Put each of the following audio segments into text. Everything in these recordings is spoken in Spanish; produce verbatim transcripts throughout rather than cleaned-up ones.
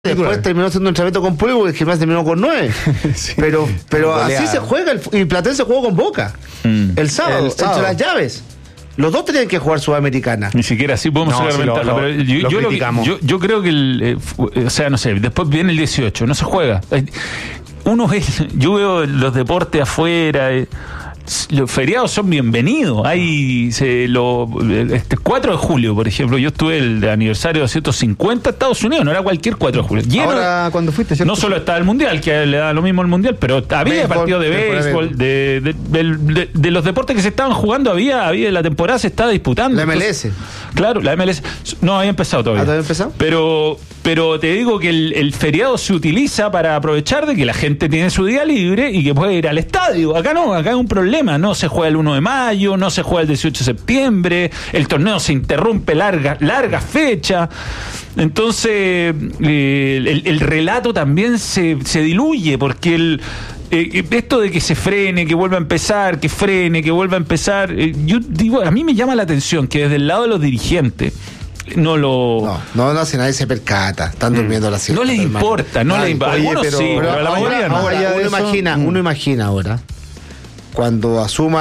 Después terminó haciendo un entrenamiento con Puebla porque el gimnasio terminó con nueve. Sí, pero pero así se juega. El, y Platense jugó con Boca mm. el, sábado, el sábado, entre las llaves. Los dos tenían que jugar Sudamericana. Ni siquiera así podemos no, sacar sí, ventaja. Lo, pero yo, lo yo, lo que, yo, yo creo que, el, eh, o sea, no sé, después viene el dieciocho, no se juega. Uno ve, yo veo los deportes afuera. Eh, Los feriados son bienvenidos. Hay se, lo, este cuatro de julio, por ejemplo, yo estuve el aniversario doscientos cincuenta de Estados Unidos, no era cualquier cuatro de julio. Lleno, ahora, cuando fuiste, ¿cierto? No solo estaba el mundial, que le da lo mismo el mundial, pero había partidos de béisbol, de, de, de, de, de los deportes que se estaban jugando, había, había la temporada se estaba disputando. La M L S. Entonces, claro, la M L S. No había empezado todavía. ¿Ah, todavía empezado? Pero, pero te digo que el, el feriado se utiliza para aprovechar de que la gente tiene su día libre y que puede ir al estadio. Acá no, acá hay un problema, no se juega el uno de mayo, no se juega el dieciocho de septiembre, el torneo se interrumpe larga, larga fecha. Entonces, eh, el, el relato también se, se diluye, porque el eh, esto de que se frene, que vuelva a empezar, que frene, que vuelva a empezar, eh, yo digo, a mí me llama la atención que desde el lado de los dirigentes no lo... No, no, no, si nadie se percata, están durmiendo mm. la siesta. No les importa, no les importa. Algunos pero, sí, pero, pero a la ahora, mayoría no. Ahora, uno, eso, imagina, mm. uno imagina ahora, cuando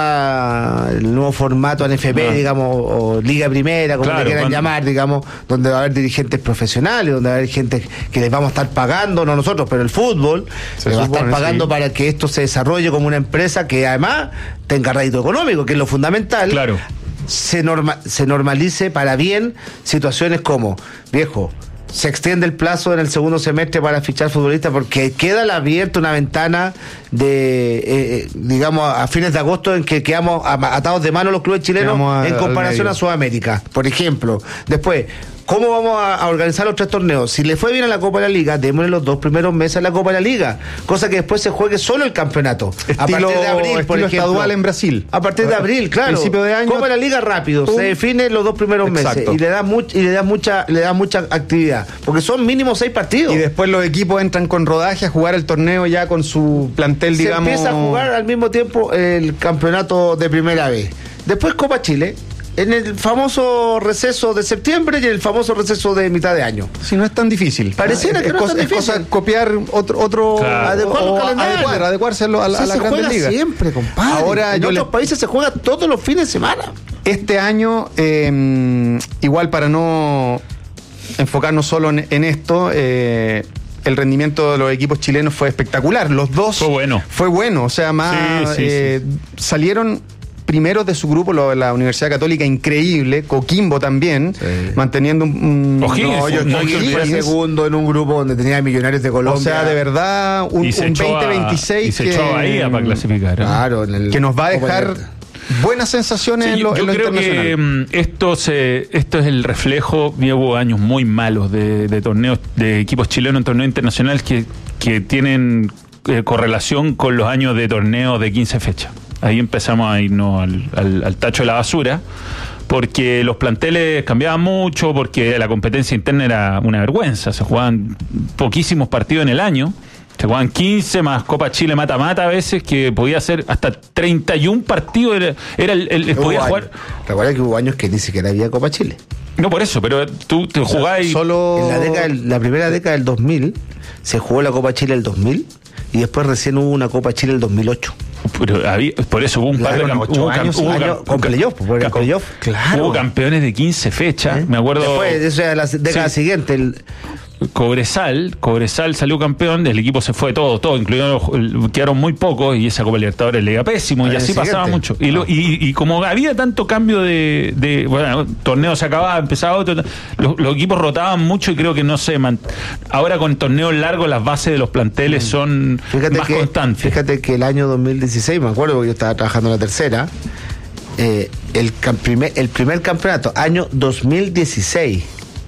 asuma el nuevo formato N F P, ah. digamos, o Liga Primera, como claro, le quieran cuando... llamar, digamos, donde va a haber dirigentes profesionales, donde va a haber gente que les vamos a estar pagando, no nosotros, pero el fútbol, se les va a estar pagando sí. para que esto se desarrolle como una empresa que además tenga rédito económico, que es lo fundamental. Claro. Se, norma, se normalice para bien situaciones como, viejo, se extiende el plazo en el segundo semestre para fichar futbolistas porque queda abierta una ventana de, eh, digamos, a fines de agosto en que quedamos atados de mano los clubes chilenos a, en comparación a Sudamérica, por ejemplo. Después, ¿cómo vamos a, a organizar los tres torneos? Si le fue bien a la Copa de la Liga, démosle los dos primeros meses a la Copa de la Liga, cosa que después se juegue solo el campeonato. Estilo, a partir de abril, por ejemplo, estadual en Brasil. A partir de abril, claro. Principio de año. Copa de la Liga rápido, pum. Se define los dos primeros Exacto. meses y le da much, y le da mucha, le da mucha actividad, porque son mínimo seis partidos. Y después los equipos entran con rodaje a jugar el torneo ya con su plantel, se digamos. Se empieza a jugar al mismo tiempo el campeonato de primera vez. Después Copa Chile. En el famoso receso de septiembre y en el famoso receso de mitad de año. Si no es tan difícil. Pareciera ah, que es no cosa, es tan es difícil. Cosa copiar otro, otro claro. adecuar los calendarios. Adecuar, adecuárselo a, o sea, a la se Grandes juega Ligas. Siempre, compadre. Ahora en yo otros le... países se juega todos los fines de semana. Este año, eh, igual para no enfocarnos solo en, en esto, eh, el rendimiento de los equipos chilenos fue espectacular. Los dos fue bueno. Fue bueno, o sea, más sí, sí, eh, sí. salieron primeros de su grupo, lo, la Universidad Católica, increíble, Coquimbo también, sí. manteniendo un... un O'Higgins, no, yo, O'Higgins fue segundo en un grupo donde tenía Millonarios de Colombia. O sea, de verdad, un, un veinte veintiséis y se que... echó ahí para clasificar. ¿eh? Claro, en el, que nos va a dejar buenas sensaciones sí, en lo, yo en lo creo internacional. Que esto, se, esto es el reflejo, hubo años muy malos de, de torneos, de equipos chilenos en torneos internacionales que, que tienen eh, correlación con los años de torneos de quince fechas. Ahí empezamos a irnos al, al, al tacho de la basura, porque los planteles cambiaban mucho, porque la competencia interna era una vergüenza, se jugaban poquísimos partidos en el año, se jugaban quince más Copa Chile mata-mata a veces, que podía ser hasta treinta y un partidos, era, era el, el, el podía jugar. Recuerda que hubo años que ni siquiera había Copa Chile. No, por eso, pero tú te jugás y... Solo... En la, década, la primera década del dos mil se jugó la Copa Chile el dos mil y después recién hubo una Copa Chile el dos mil ocho. Pero había, por eso hubo un claro, par de campeones. Hubo, años, hubo, año, con playoff, por el playoff. Claro. Hubo campeones de quince fechas, ¿eh? Me acuerdo. Después, eso era la década sí. siguiente. El... Cobresal, Cobresal salió campeón, el equipo se fue todo, todo, incluido quedaron muy pocos y esa Copa Libertadores le iba pésimo y así pasaba mucho. Y, lo, y, y como había tanto cambio de, de bueno, torneo se acababa, empezaba otro, los, los equipos rotaban mucho y creo que no se man... ahora con torneos largos las bases de los planteles son fíjate más que, constantes. Fíjate que el año dos mil dieciséis, me acuerdo porque yo estaba trabajando en la tercera, eh, el, primer, el primer campeonato, año dos mil dieciséis,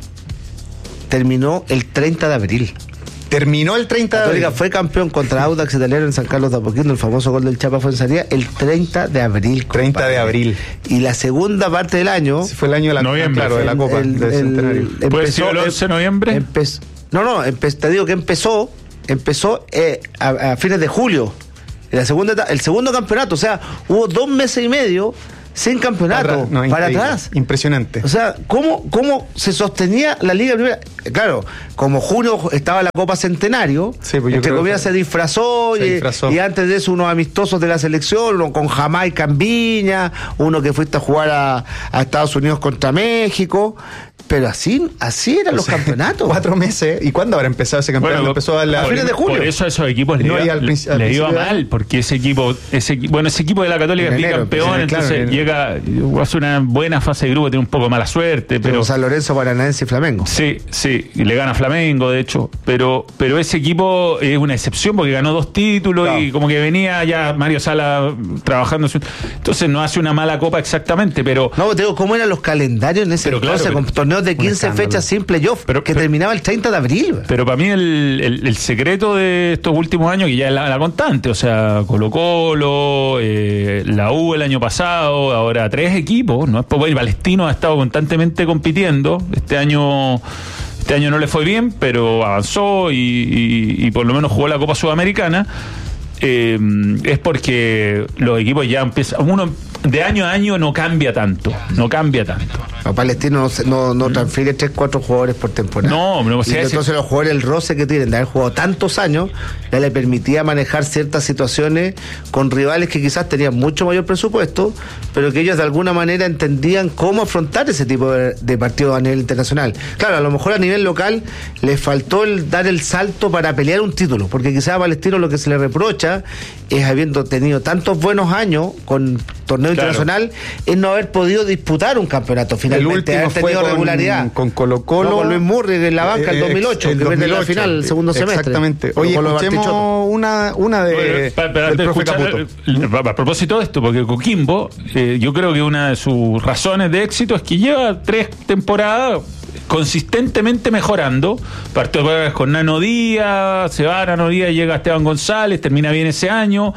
terminó el treinta de abril. Terminó el treinta de abril. Fue campeón contra Audax Italiano en San Carlos de Apoquindo, el famoso gol del Chapa Fuenzalía, el treinta de abril. Compadre. treinta de abril. Y la segunda parte del año... Sí, fue el año de la, noviembre, claro, de la Copa el, del el, Centenario. El, ¿Puede ser el once de noviembre? Empezó, no, no, empe, te digo que empezó, empezó eh, a, a fines de julio. La segunda, el segundo campeonato, o sea, hubo dos meses y medio sin campeonato, Para, no, para increíble, atrás. Impresionante. O sea, ¿cómo, ¿cómo se sostenía la Liga Primera? Claro, como junio estaba la Copa Centenario, Sí, pues yo entre creo comillas que se disfrazó, se y, disfrazó. y antes de eso unos amistosos de la selección, uno con Jamaica en Viña, uno que fuiste a jugar a, a Estados Unidos contra México, pero así, así eran O los sea, campeonatos. Cuatro meses. ¿Y cuándo habrá empezado ese campeonato? Bueno, Empezó a, la, a fines de julio. Por eso a esos equipos No, le y iba, al princi- al le iba principio de- mal, porque ese equipo, ese equi- bueno, ese equipo de la Católica En es enero, bicampeón, pues, claro, entonces en- llega, hace una buena fase de grupo, tiene un poco mala suerte, pero Pero San Lorenzo, Paranaense y Flamengo. sí, sí, y le gana a Flamengo, de hecho, pero pero ese equipo es una excepción porque ganó dos títulos Claro. y como que venía ya Mario Sala trabajando, su- entonces no hace una mala copa exactamente, pero No, te digo, ¿cómo eran los calendarios en ese Pero claro, entonces? pero- con torneos de quince escándalo. fechas sin playoff, Pero- que pero- terminaba el treinta de abril. Pero para mí el, el- el secreto de estos últimos años, que ya es la, la constante, o sea, Colo Colo, eh, la U el año pasado, ahora tres equipos, no es poco, el Palestino ha estado constantemente compitiendo, este año este año no le fue bien, pero avanzó y, y- y por lo menos jugó la Copa Sudamericana. Eh, es porque los equipos ya empiezan, uno de año a año no cambia tanto, no cambia tanto. Los palestinos no, se- no, no transfiere tres, cuatro jugadores por temporada. No, no, o sea, y ese- entonces los jugadores, el roce que tienen de haber jugado tantos años, ya le permitía manejar ciertas situaciones con rivales que quizás tenían mucho mayor presupuesto, pero que ellos de alguna manera entendían cómo afrontar ese tipo de, de partidos a nivel internacional. Claro, a lo mejor a nivel local les faltó el dar el salto para pelear un título, porque quizás a Palestino lo que se le reprocha es, habiendo tenido tantos buenos años con torneo Claro. internacional, es no haber podido disputar un campeonato El finalmente, último haber fue tenido con, regularidad. con Colo Colo. No, con Luis Murray en la banca el Eh, dos mil ocho, el que pierde la dos mil ocho, final el segundo semestre. Exactamente. Colo Oye, Colo de escuchemos Bartichotto. una, una de, Bueno, pa- pa- del antes de profe escuchar, Caputo. eh, a propósito de esto, porque Coquimbo, eh, yo creo que una de sus razones de éxito es que lleva tres temporadas consistentemente mejorando. Partió con Nano Díaz, se va Nano Díaz, llega Esteban González, termina bien ese año.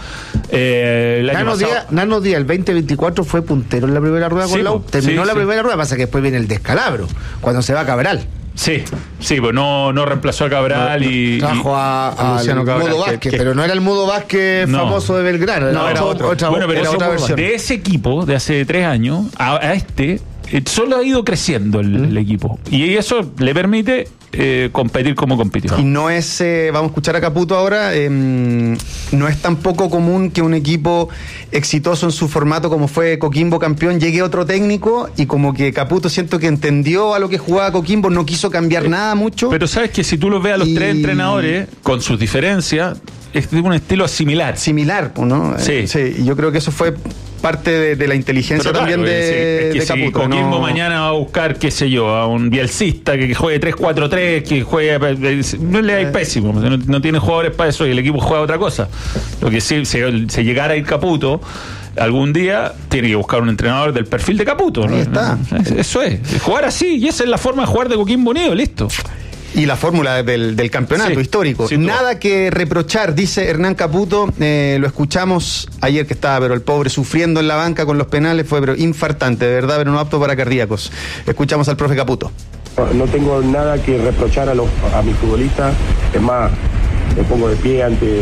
Eh, el año Nano pasado- Díaz, Nano Díaz, el veinte veinticuatro fue puntero en la primera rueda Sí, con la U. po, Terminó sí, la sí. primera rueda, pasa que después viene el descalabro, cuando se va Cabral. Sí, sí, pues no, no reemplazó a Cabral y. Trajo y- a, a a Luciano Cabral, Mudo que- Vázquez, que- pero no era el Mudo Vázquez No. famoso de Belgrano, No, era era otra, otra, bueno, pero era ese- otra versión. de ese equipo de hace tres años a, a este eh, solo ha ido creciendo el, el equipo y eso le permite eh, competir como compitió. Y no es, eh, vamos a escuchar a Caputo ahora, eh, no es tampoco común que un equipo exitoso en su formato como fue Coquimbo campeón llegue otro técnico y como que Caputo siento que entendió a lo que jugaba Coquimbo, no quiso cambiar nada mucho. Pero sabes que si tú los ves a los Y- tres entrenadores con sus diferencias es de un estilo similar. Similar, ¿no? Sí. Eh, sí, y yo creo que eso fue parte de, de la inteligencia Pero también claro, de, es que de si Caputo. Coquimbo ¿no? mañana va a buscar, qué sé yo, a un bielcista que, que juegue tres cuatro tres, que juegue. No le hay pésimo, no, no tiene jugadores para eso y el equipo juega otra cosa. Lo que sí, si se llegara a ir Caputo algún día, tiene que buscar un entrenador del perfil de Caputo. ¿no? Ahí está. Eso es, jugar así, y esa es la forma de jugar de Coquimbo Unido, listo. Y la fórmula del, del campeonato Sí, histórico. sin duda. Nada que reprochar, dice Hernán Caputo. Eh, lo escuchamos ayer que estaba, pero el pobre sufriendo en la banca con los penales fue pero infartante, de verdad, pero no apto para cardíacos. Escuchamos al profe Caputo. No tengo nada que reprochar a, los, a mis futbolistas, es más, me pongo de pie ante,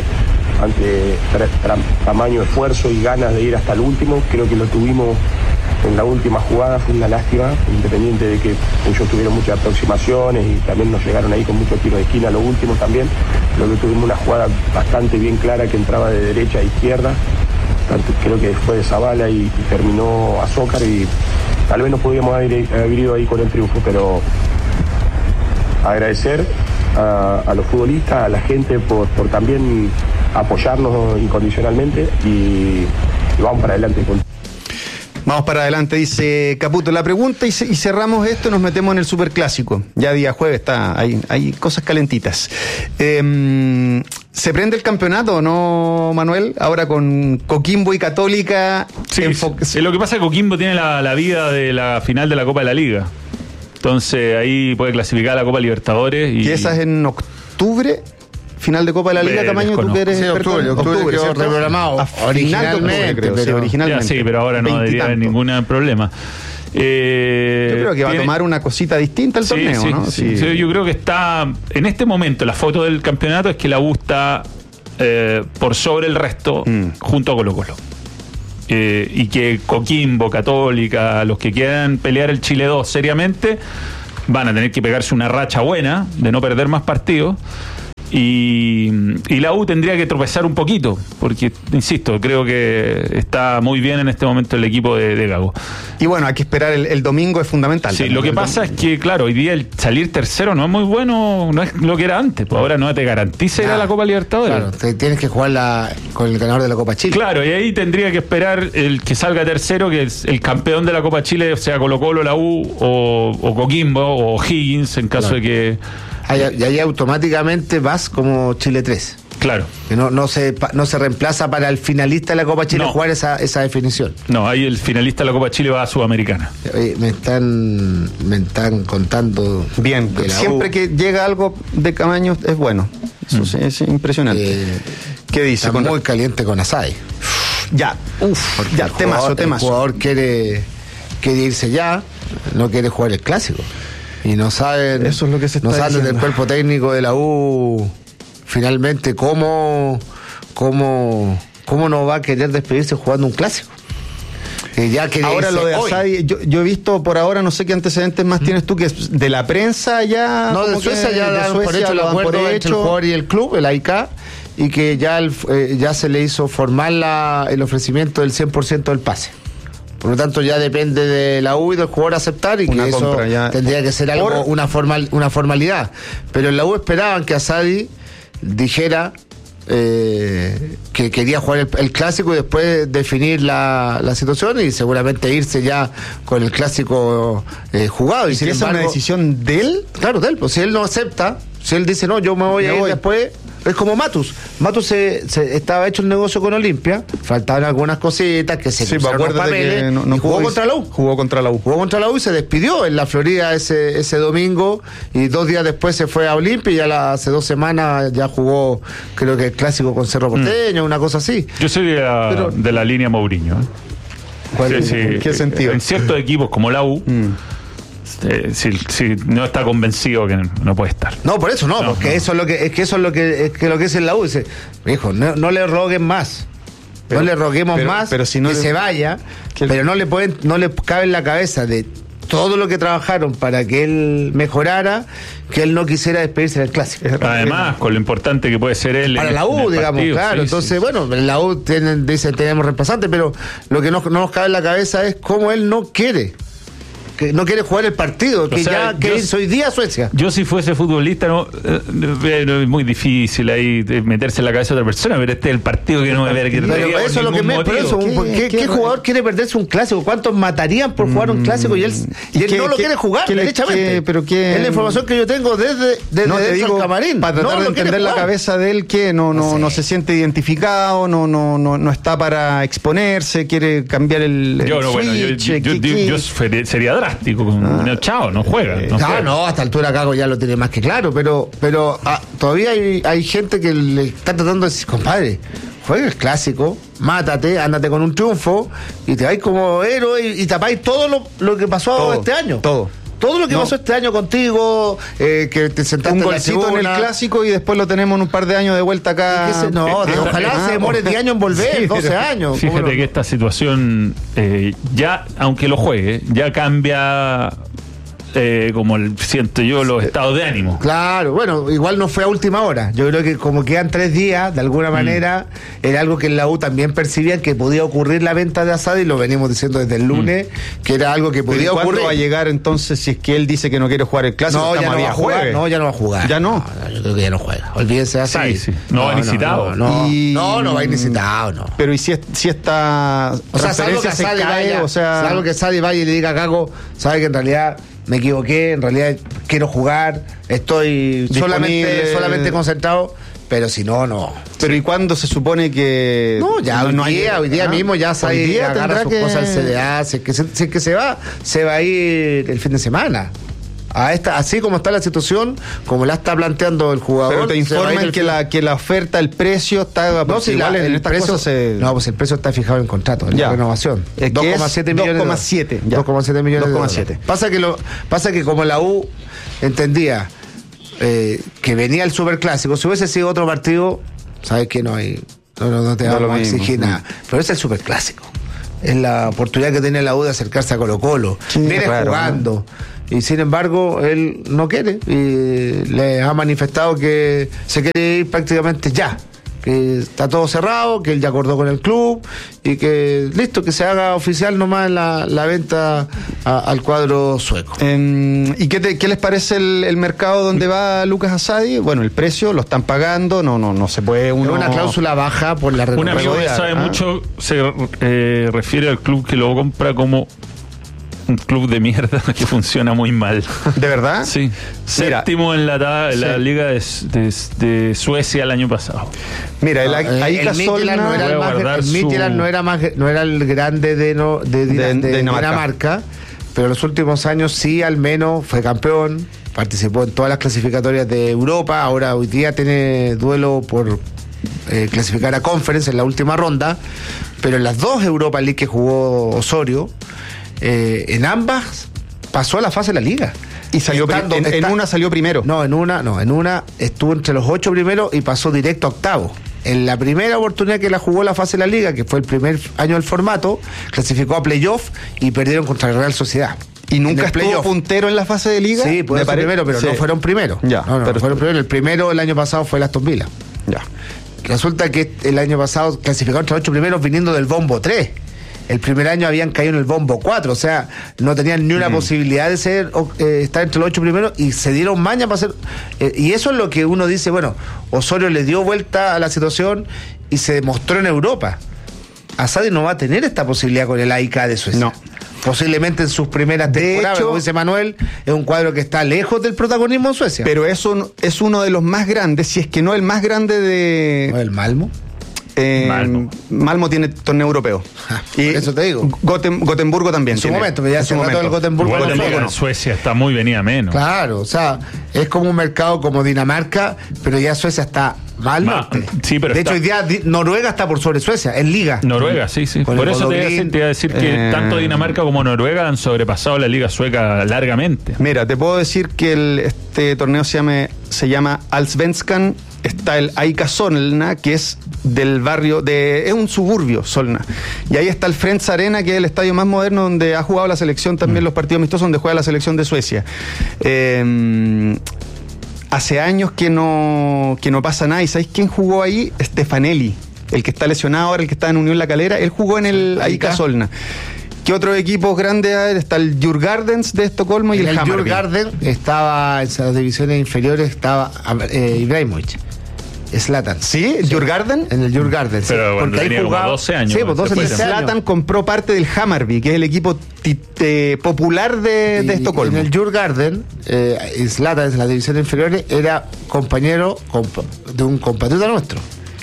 ante tra, tra, tamaño esfuerzo y ganas de ir hasta el último. Creo que lo tuvimos en la última jugada, fue una lástima, independiente de que ellos tuvieron muchas aproximaciones y también nos llegaron ahí con muchos tiros de esquina, lo último también. Creo que tuvimos una jugada bastante bien clara que entraba de derecha a izquierda, tanto, creo que fue de Zavala y, y terminó Azócar y tal vez no podíamos haber, haber ido ahí con el triunfo, pero agradecer a, a los futbolistas, a la gente por, por también apoyarnos incondicionalmente y, y vamos para adelante. Vamos para adelante, dice Caputo. La pregunta y, ce- y cerramos esto, nos metemos en el superclásico. Ya día jueves está, hay, hay cosas calentitas. Eh, ¿Se prende el campeonato o no, Manuel? Ahora con Coquimbo y Católica. Sí, enfo- sí. Lo que pasa es que Coquimbo tiene la, la vida de la final de la Copa de la Liga. Entonces ahí puede clasificar a la Copa Libertadores. Y, Y esa es en octubre, final de Copa de la Liga, Eh, Tamaño, tú desconozco. que eres Sí, experto octubre, en- octubre quedó ¿cierto? reprogramado. A final de octubre, Originalmente, creo, sí, pero- originalmente. Ya, sí, pero ahora no debería haber Veintitanto. ningún problema. Eh, Yo creo que va tiene- a tomar una cosita distinta el Sí, torneo, sí, ¿no? sí, sí, yo creo que está en este momento la foto del campeonato es que la U está eh, por sobre el resto Mm. junto a Colo Colo. eh, y que Coquimbo, Católica, los que quieran pelear el Chile dos seriamente, van a tener que pegarse una racha buena de no perder más partidos. Y, y la U tendría que tropezar un poquito, porque, insisto, creo que está muy bien en este momento el equipo de, de Gago. Y bueno, hay que esperar el, el domingo, es fundamental. Sí, lo que pasa es que, claro, hoy día el salir tercero no es muy bueno, no es lo que era antes, pues ahora no te garantiza ir a la Copa Libertadores. Claro, te tienes que jugar la, con el ganador de la Copa Chile. Claro, y ahí tendría que esperar el que salga tercero, que es el campeón de la Copa Chile, sea Colo Colo, la U, o, o Coquimbo, o Higgins, en caso claro. de que... Y ahí automáticamente vas como Chile tres. Claro. Que no, no, se, no se reemplaza para el finalista de la Copa Chile no. jugar esa, esa definición. No, ahí el finalista de la Copa Chile va a Sudamericana. Oye, me están me están contando. Bien, siempre U. que llega algo de Camaño es bueno. Eso mm. sí, es impresionante. Eh, ¿Qué dice? Está con muy caliente con Asadi. Ya, uff, ya, temazo, temazo. El jugador quiere, quiere irse ya, no quiere jugar el clásico. Y no saben, eso es lo que se está no saben diciendo. Del cuerpo técnico de la U finalmente cómo, cómo, cómo no va a querer despedirse jugando un clásico. Que ya ahora lo de Asadi, yo, yo he visto por ahora, no sé qué antecedentes más ¿Mm? tienes tú, que de la prensa ya... No, de Suecia ya dan por hecho el acuerdo entre el jugador y el club, el A I C A, y que ya, el, eh, ya se le hizo formal la, el ofrecimiento del cien por ciento del pase. Por lo tanto, ya depende de la U y del jugador aceptar, y una que eso ya tendría que ser algo, Por... una formal, una formalidad. Pero en la U esperaban que Asadi dijera eh, que quería jugar el, el clásico y después definir la, la situación y seguramente irse ya con el clásico eh, jugado. ¿Y, ¿Y si es una decisión de él? Claro, de él. Pues si él no acepta, si él dice no, yo me voy me a ir voy. después... Es como Matus. Matus se, se estaba hecho el negocio con Olimpia, faltaban algunas cositas que se sí, pusieron los papeles, que no, no y jugó, jugó contra la U. Jugó contra la U. Jugó contra la U y se despidió en la Florida ese, ese domingo, y dos días después se fue a Olimpia y ya la, hace dos semanas ya jugó, creo que el clásico con Cerro Porteño, mm. una cosa así. Yo soy de la, Pero, de la línea Mourinho. ¿eh? Sí, sí, ¿en qué sentido? En ciertos equipos como la U, mm. Eh, si, si no está convencido que no puede estar. No, por eso no, no porque no. eso es lo que es que eso es lo que es que lo que es en la U. Dice, hijo, no, no le roguen más. Pero, no le roguemos pero, más pero si no que le, se vaya, que pero no le pueden no le cabe en la cabeza de todo lo que trabajaron para que él mejorara, que él no quisiera despedirse del clásico. Además, con lo importante que puede ser él para en la U, digamos, partido, claro. Sí, entonces, sí, bueno, en la U tienen, dicen tenemos reemplazantes, pero lo que no, no nos cabe en la cabeza es cómo él no quiere. Que no quiere jugar el partido, que o sea, ya que es hoy día Suecia. Yo si fuese futbolista, no, eh, es muy difícil ahí meterse en la cabeza de otra persona, pero este es el partido que no me ver que pero eso es lo que me por eso, ¿Qué, ¿qué, ¿qué, ¿qué jugador quiere perderse un clásico? ¿Cuántos matarían por jugar un clásico? Y él, y él qué, no lo qué, quiere jugar, qué, derechamente. Qué, pero qué, es la información que yo tengo desde, desde no, te digo, el camarín. Para tratar no, de entender la cabeza de él, que no, no, no, no se siente identificado, no, no, no, no está para exponerse, quiere cambiar el, yo, el no, switch, bueno, yo, yo, yo, yo sería drástico con ah. No, chao, no juega. No, no, no, a esta altura Gago ya lo tiene más que claro, pero pero ah, todavía hay, hay gente que le está tratando de decir, compadre, juega el clásico, mátate, ándate con un triunfo y te vais como héroe y, y tapáis todo lo, lo que pasó todo, este año. Todo. Todo lo que no. pasó este año contigo, eh, que te sentaste un golcito en, en el clásico y después lo tenemos en un par de años de vuelta acá. Se, no, esta, ojalá esta, se demore diez años en volver, sí, doce años. Fíjate que esta situación, eh, ya, aunque lo juegue, ya cambia... Eh, como el, siento yo los estados de ánimo. Claro, bueno, igual no fue a última hora. Yo creo que como quedan tres días, de alguna manera, mm. era algo que en la U también percibían que podía ocurrir la venta de Asadi, y lo venimos diciendo desde el lunes, mm. que era algo que podía ocurrir. ¿Cuándo va a llegar entonces si es que él dice que no quiere jugar el clásico? No, ya no va a jugar. No, ya no va a jugar. ¿Ya no? no, no yo creo que ya no juega. Olvídense de Asadi. Sí, sí. No, no va ni citado. No, no, y... no, no va a ir ni citado, no. Pero ¿y si, si esta o sea, salvo que Asadi vaya, o sea... salvo que Asadi vaya y le diga a Gago, sabe que en realidad me equivoqué, en realidad quiero jugar, estoy solamente, solamente concentrado, pero si no, no. Pero ¿y cuándo se supone que...? No, ya no, hoy, no día, hay, hoy día ah, mismo ya se agarra sus que... cosas al C D A, si es, que se, si es que se va, se va a ir el fin de semana. A esta, así como está la situación, como la está planteando el jugador. Pero te informan que la, que la oferta, el precio está no, si igual la, en el precio se... No, pues el precio está fijado en contrato, en ya. la renovación. dos coma siete millones. dos coma siete dos coma siete millones dos coma siete. Pasa que lo, pasa que como la U entendía eh, que venía el superclásico, si hubiese sido otro partido, sabes que no hay, no, no, no te vamos no a exigir nada. Pero es el superclásico. es la oportunidad que tiene la U de acercarse a Colo-Colo. Sí, Viene raro, jugando. ¿No? Y sin embargo, él no quiere. Y le ha manifestado que se quiere ir prácticamente ya. Que está todo cerrado, que él ya acordó con el club y que listo, que se haga oficial nomás la, la venta a, al cuadro sueco. Eh, ¿Y qué, te, qué les parece el, el mercado donde va Lucas Asadi? Bueno, el precio lo están pagando, no no no se puede uno... Es una cláusula baja por la Un amigo que renovación, sabe ¿ah? mucho se eh, refiere al club que lo compra como un club de mierda que funciona muy mal. ¿De verdad? Sí. Mira, Séptimo en la, ta- en la sí. liga de, de, de Suecia el año pasado. Mira, el, No, eh, Aika el Midtjylland Solna... no era el, Voy a más, guardar el su- Midtjylland no era más no era el grande de, no, de, De- de- de de Dinamarca. Dinamarca, pero en los últimos años sí, al menos fue campeón, participó en todas las clasificatorias de Europa, ahora hoy día tiene duelo por eh, clasificar a Conference en la última ronda, pero en las dos Europa League que jugó Osorio, eh, en ambas pasó a la fase de la liga. Y salió pri- Estando- en, en está- una salió primero. No, en una, no, en una estuvo entre los ocho primeros y pasó directo a octavo. En la primera oportunidad que la jugó la fase de la liga, que fue el primer año del formato, clasificó a playoff y perdieron contra el Real Sociedad. ¿Y En nunca el estuvo playoff. puntero en la fase de liga? Sí, puede Me ser pare- primero, pero sí. no fueron primeros. Ya, no, no, pero- fueron primeros. El primero el año pasado fue el Aston Villa. Ya. Resulta que el año pasado clasificaron entre los ocho primeros viniendo del bombo tres. El primer año habían caído en el bombo cuatro, o sea, no tenían ni una Mm. posibilidad de ser o, eh, estar entre los ocho primeros y se dieron maña para hacer. Eh, y eso es lo que uno dice, bueno, Osorio le dio vuelta a la situación y se demostró en Europa. Asadi no va a tener esta posibilidad con el A I K de Suecia. No. Posiblemente en sus primeras De temporadas, hecho- como dice Manuel, es un cuadro que está lejos del protagonismo en Suecia. Pero es, un, es uno de los más grandes, si es que no el más grande de... ¿No es el Malmo? Eh, Malmo. Malmo tiene torneo europeo. Ah, por eso te digo. Gotem- Gotemburgo también En su tiene. momento, pero ya En hace su rato momento. el Gotemburgo Igual no la fue, liga ¿no? en Suecia está muy venida menos. Claro, o sea, es como un mercado como Dinamarca, pero ya Suecia está mal Ma- norte. sí, pero de está- hecho, hoy día di- Noruega está por sobre Suecia, en liga. Noruega, sí, sí. Con Por el eso te iba, a Bodø/Glimt, decir, te iba a decir que eh, tanto Dinamarca como Noruega han sobrepasado la liga sueca largamente. Mira, te puedo decir que el, este torneo se llama, se llama Allsvenskan. Está el Aika Solna, que es del barrio de... es un suburbio, Solna. Y ahí está el Friends Arena, que es el estadio más moderno donde ha jugado la selección, también los partidos amistosos donde juega la selección de Suecia. Eh, hace años que no, que no pasa nada. ¿Y sabéis quién jugó ahí? Stefanelli, el que está lesionado ahora, el que está en Unión La Calera. Él jugó en el Aika. Aika Solna. ¿Qué otros equipos grandes hay? Está el Djurgardens de Estocolmo y En el, el Hammarby. Djurgården estaba, en las divisiones inferiores estaba eh, Ibrahimovic, Zlatan. ¿Sí? ¿Djurgarden? En el Djurgården, sí. Pero cuando Porque ahí tenía como jugaba- doce años, Sí, pues doce, se fue. Y trece años. Zlatan compró parte del Hammarby, que es el equipo ti- eh, popular de, de Y Estocolmo. En el Djurgården, eh, Zlatan, en las divisiones inferiores, era compañero compa- de un compatriota nuestro,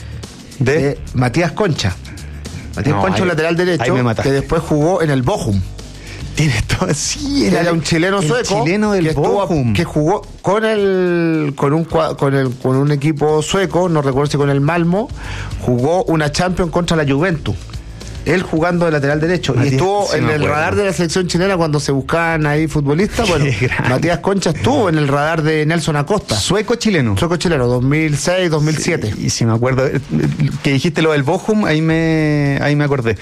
de... de Matías Concha. Matías No, Concha, ahí- un lateral ahí derecho, me mataste. que después jugó en el Bochum. Tiene todo. Sí, Era, un chileno el sueco chileno del que, estuvo- Bochum. que jugó con el con un cua- con el con un equipo sueco, no recuerdo si con el Malmo, jugó una Champions contra la Juventus. Él jugando de lateral derecho. Matías, y estuvo sí en me el acuerdo. radar de la selección chilena cuando se buscaban ahí futbolistas. Bueno, Qué grande. Matías Concha estuvo en el radar de Nelson Acosta. Sueco chileno. Sueco chileno, dos mil seis, dos mil siete. Y si me acuerdo, eh, que dijiste lo del Bochum, ahí me, ahí me acordé.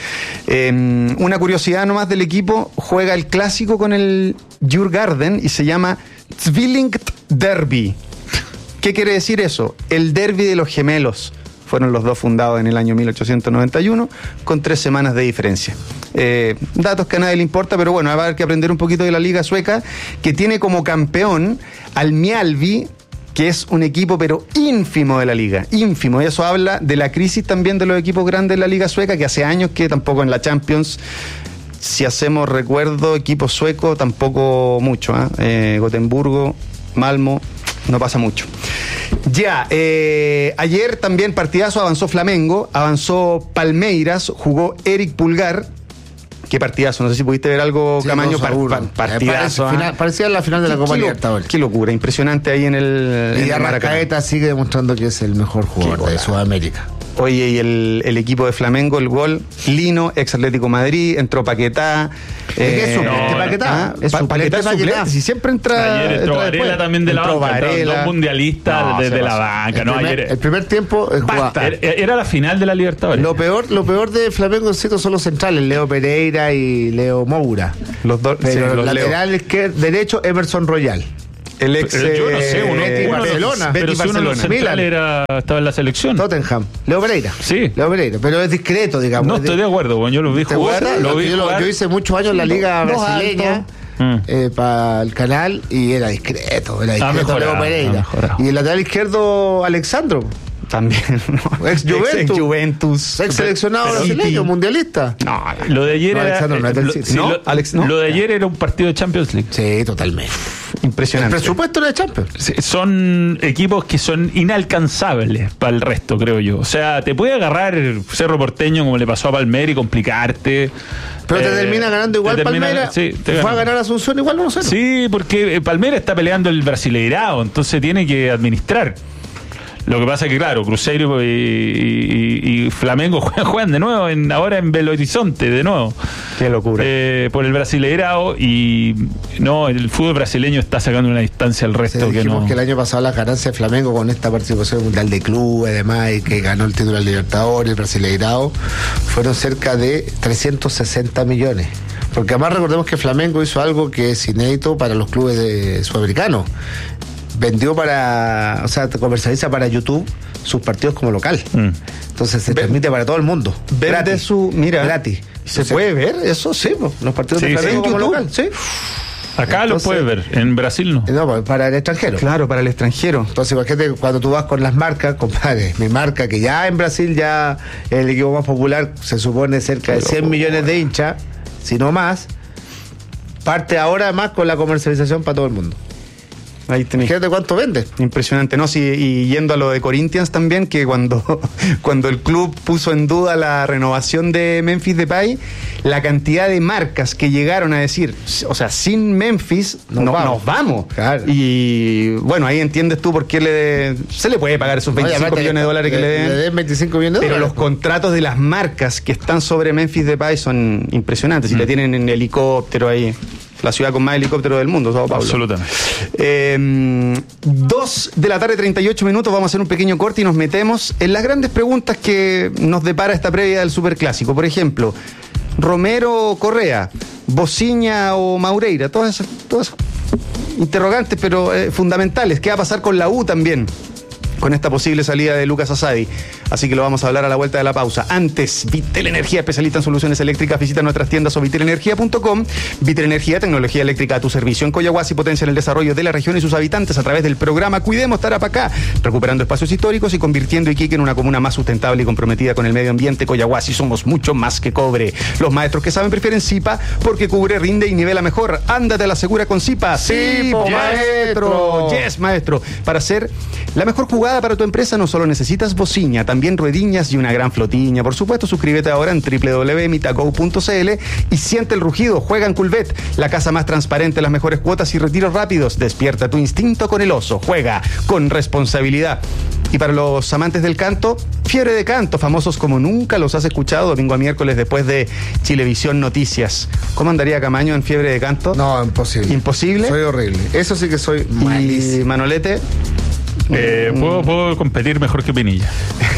Eh, una curiosidad nomás del equipo, juega el clásico con el Djurgården y se llama Tvillingt Derby. ¿Qué quiere decir eso? El derby de los gemelos. Fueron los dos fundados en el año mil ochocientos noventa y uno, con tres semanas de diferencia. Eh, datos que a nadie le importa, pero bueno, va a haber que aprender un poquito de la liga sueca, que tiene como campeón al Mjällby, que es un equipo pero ínfimo de la liga, ínfimo. Y eso habla de la crisis también de los equipos grandes de la liga sueca, que hace años que tampoco en la Champions, si hacemos recuerdo, equipo sueco, tampoco mucho. ¿eh? Eh, Gotemburgo, Malmo, no pasa mucho. Ya, eh, ayer también partidazo, avanzó Flamengo, avanzó Palmeiras, jugó Eric Pulgar. Qué partidazo, no sé si pudiste ver algo, Sí, Camaño. dos a par- uno. par- partidazo. Parece- ¿ah? final- parecía la final de la Qué- Copa qué lo- Libertadores. Qué locura, impresionante ahí en el, en Y el Maracaná. Arrascaeta sigue demostrando que es el mejor jugador Qué de golazo. Sudamérica. Oye, y el, el equipo de Flamengo, el gol, Lino, ex Atlético Madrid, entró Paquetá. ¿Qué es suplente no, Paquetá? Ah, Es pa- suplente Paquetá es Paquetá. suplente, si siempre entra. Ayer entró entra Varela después. también de la Entró banca, entraron Varela. dos mundialistas No, desde se la pasó. banca. El, No, primer, ayer, el primer tiempo eh, jugaba- Basta, era, era la final de la Libertadores. Lo peor, lo peor de Flamengo cito, son los centrales, Leo Pereira y Leo Moura. Los dos, sí, Pero los Leo. lateral izquier- derecho, Emerson Royal. El ex. Pero yo no sé, uno, eh, Betis, uno de los- Barcelona. pero Betis, si uno de los Barcelona. centrales era, estaba en la selección. Tottenham. Leo Pereira. Sí. Leo Pereira. Pero es discreto, digamos. No Es estoy de acuerdo, bueno, yo lo vi ¿Te jugar. acuerdas? Lo vi yo, lo- jugar. yo hice muchos años en la liga Dos brasileña altos. Mm. eh, para el canal y era discreto. Era discreto mejorado, Leo ha Pereira. mejorado. Y el lateral izquierdo, Alexandro. También. ¿no? Ex Juventus. Ex Juventus. Ex seleccionado Pero- brasileño, mundialista. No, Lo de ayer No, era. Alexandro, no es del lo, City. sí, No, lo- Alex, no. lo de ayer era un partido de Champions League. Sí, totalmente. El impresionante. presupuesto era de Champions. Sí, son equipos que son inalcanzables para el resto, creo yo. O sea, te puede agarrar Cerro Porteño como le pasó a Palmeiras y complicarte. Pero te Eh, termina ganando igual te termina- Palmeiras. sí, te Fue gana. a ganar Asunción igual no sé. Sí, porque eh, Palmeiras está peleando el Brasileirao, entonces tiene que administrar. Lo que pasa es que, claro, Cruzeiro y, y- y Flamengo juegan, juegan de nuevo, en, ahora en Belo Horizonte, de nuevo. Qué locura. Eh, por el Brasileirao y no, el fútbol brasileño está sacando una distancia al Sí, resto que dijimos no. que el año pasado las ganancias de Flamengo con esta participación mundial de club, además, y que ganó el título de Libertadores, el Brasileirao, fueron cerca de trescientos sesenta millones. Porque además recordemos que Flamengo hizo algo que es inédito para los clubes de sudamericanos. Vendió para, o sea, comercializa para YouTube sus partidos como local. Mm. Entonces se Ve- transmite para todo el mundo. Vende Gratis. su. Mira. Gratis. ¿Se Entonces, puede ver eso? Sí, pues, los partidos Sí, de sí, Flamengo en como YouTube. local, sí. Acá lo Entonces- puedes ver, en Brasil no. No, pues, para el extranjero. Claro, para el extranjero. Entonces, imagínate cuando tú vas con las marcas, compadre, mi marca, que ya en Brasil ya es el equipo más popular, se supone cerca de cien millones de hinchas, si no más, parte ahora más con la comercialización para todo el mundo. Ahí tenéis. Fíjate cuánto vende. Impresionante, ¿no? Sí, y yendo a lo de Corinthians también, que cuando, cuando el club puso en duda la renovación de Memphis Depay, la cantidad de marcas que llegaron a decir, o sea, sin Memphis Nos no- vamos. nos vamos. Claro. Y bueno, ahí entiendes tú por qué le, se le puede pagar esos veinticinco Obviamente, millones de dólares que le den. Le den veinticinco millones de Pero dólares. los contratos de las marcas que están sobre Memphis Depay son impresionantes. Si Mm. le tienen en helicóptero ahí, la ciudad con más helicópteros del mundo, Sao Paulo. Absolutamente. Eh, dos de la tarde, treinta y ocho minutos. Vamos a hacer un pequeño corte y nos metemos en las grandes preguntas que nos depara esta previa del Superclásico. Por ejemplo, Romero Correa, Bociña o Maureira, todas esas, todas esas interrogantes, pero eh, fundamentales. ¿Qué va a pasar con la U también? Con esta posible salida de Lucas Asadi. Así que lo vamos a hablar a la vuelta de la pausa. Antes, Vitel Energía, especialista en soluciones eléctricas. Visita nuestras tiendas o vitel energía punto com. Vitel Energía, tecnología eléctrica a tu servicio en Coyahuasi, potencia en el desarrollo de la región y sus habitantes a través del programa Cuidemos Tarapacá, recuperando espacios históricos y convirtiendo Iquique en una comuna más sustentable y comprometida con el medio ambiente. Coyahuasi, somos mucho más que cobre. Los maestros que saben prefieren Zipa porque cubre, rinde y nivela mejor. Ándate a la segura con Zipa. Sí, po, yes, maestro. Yes, maestro. Para hacer la mejor jugada para tu empresa no solo necesitas bociña, también ruediñas y una gran flotiña. Por supuesto, suscríbete ahora en doble u doble u doble u punto mitago punto c l y siente el rugido. Juega en Culvet, la casa más transparente, las mejores cuotas y retiros rápidos. Despierta tu instinto con el oso. Juega con responsabilidad. Y para los amantes del canto, Fiebre de Canto, famosos como nunca los has escuchado, domingo a miércoles después de Chilevisión Noticias. ¿Cómo andaría Camaño en Fiebre de Canto? No, imposible. ¿Imposible? Soy horrible. Eso sí que soy Y malísimo. Manolete, Eh, puedo, puedo competir mejor que Pinilla.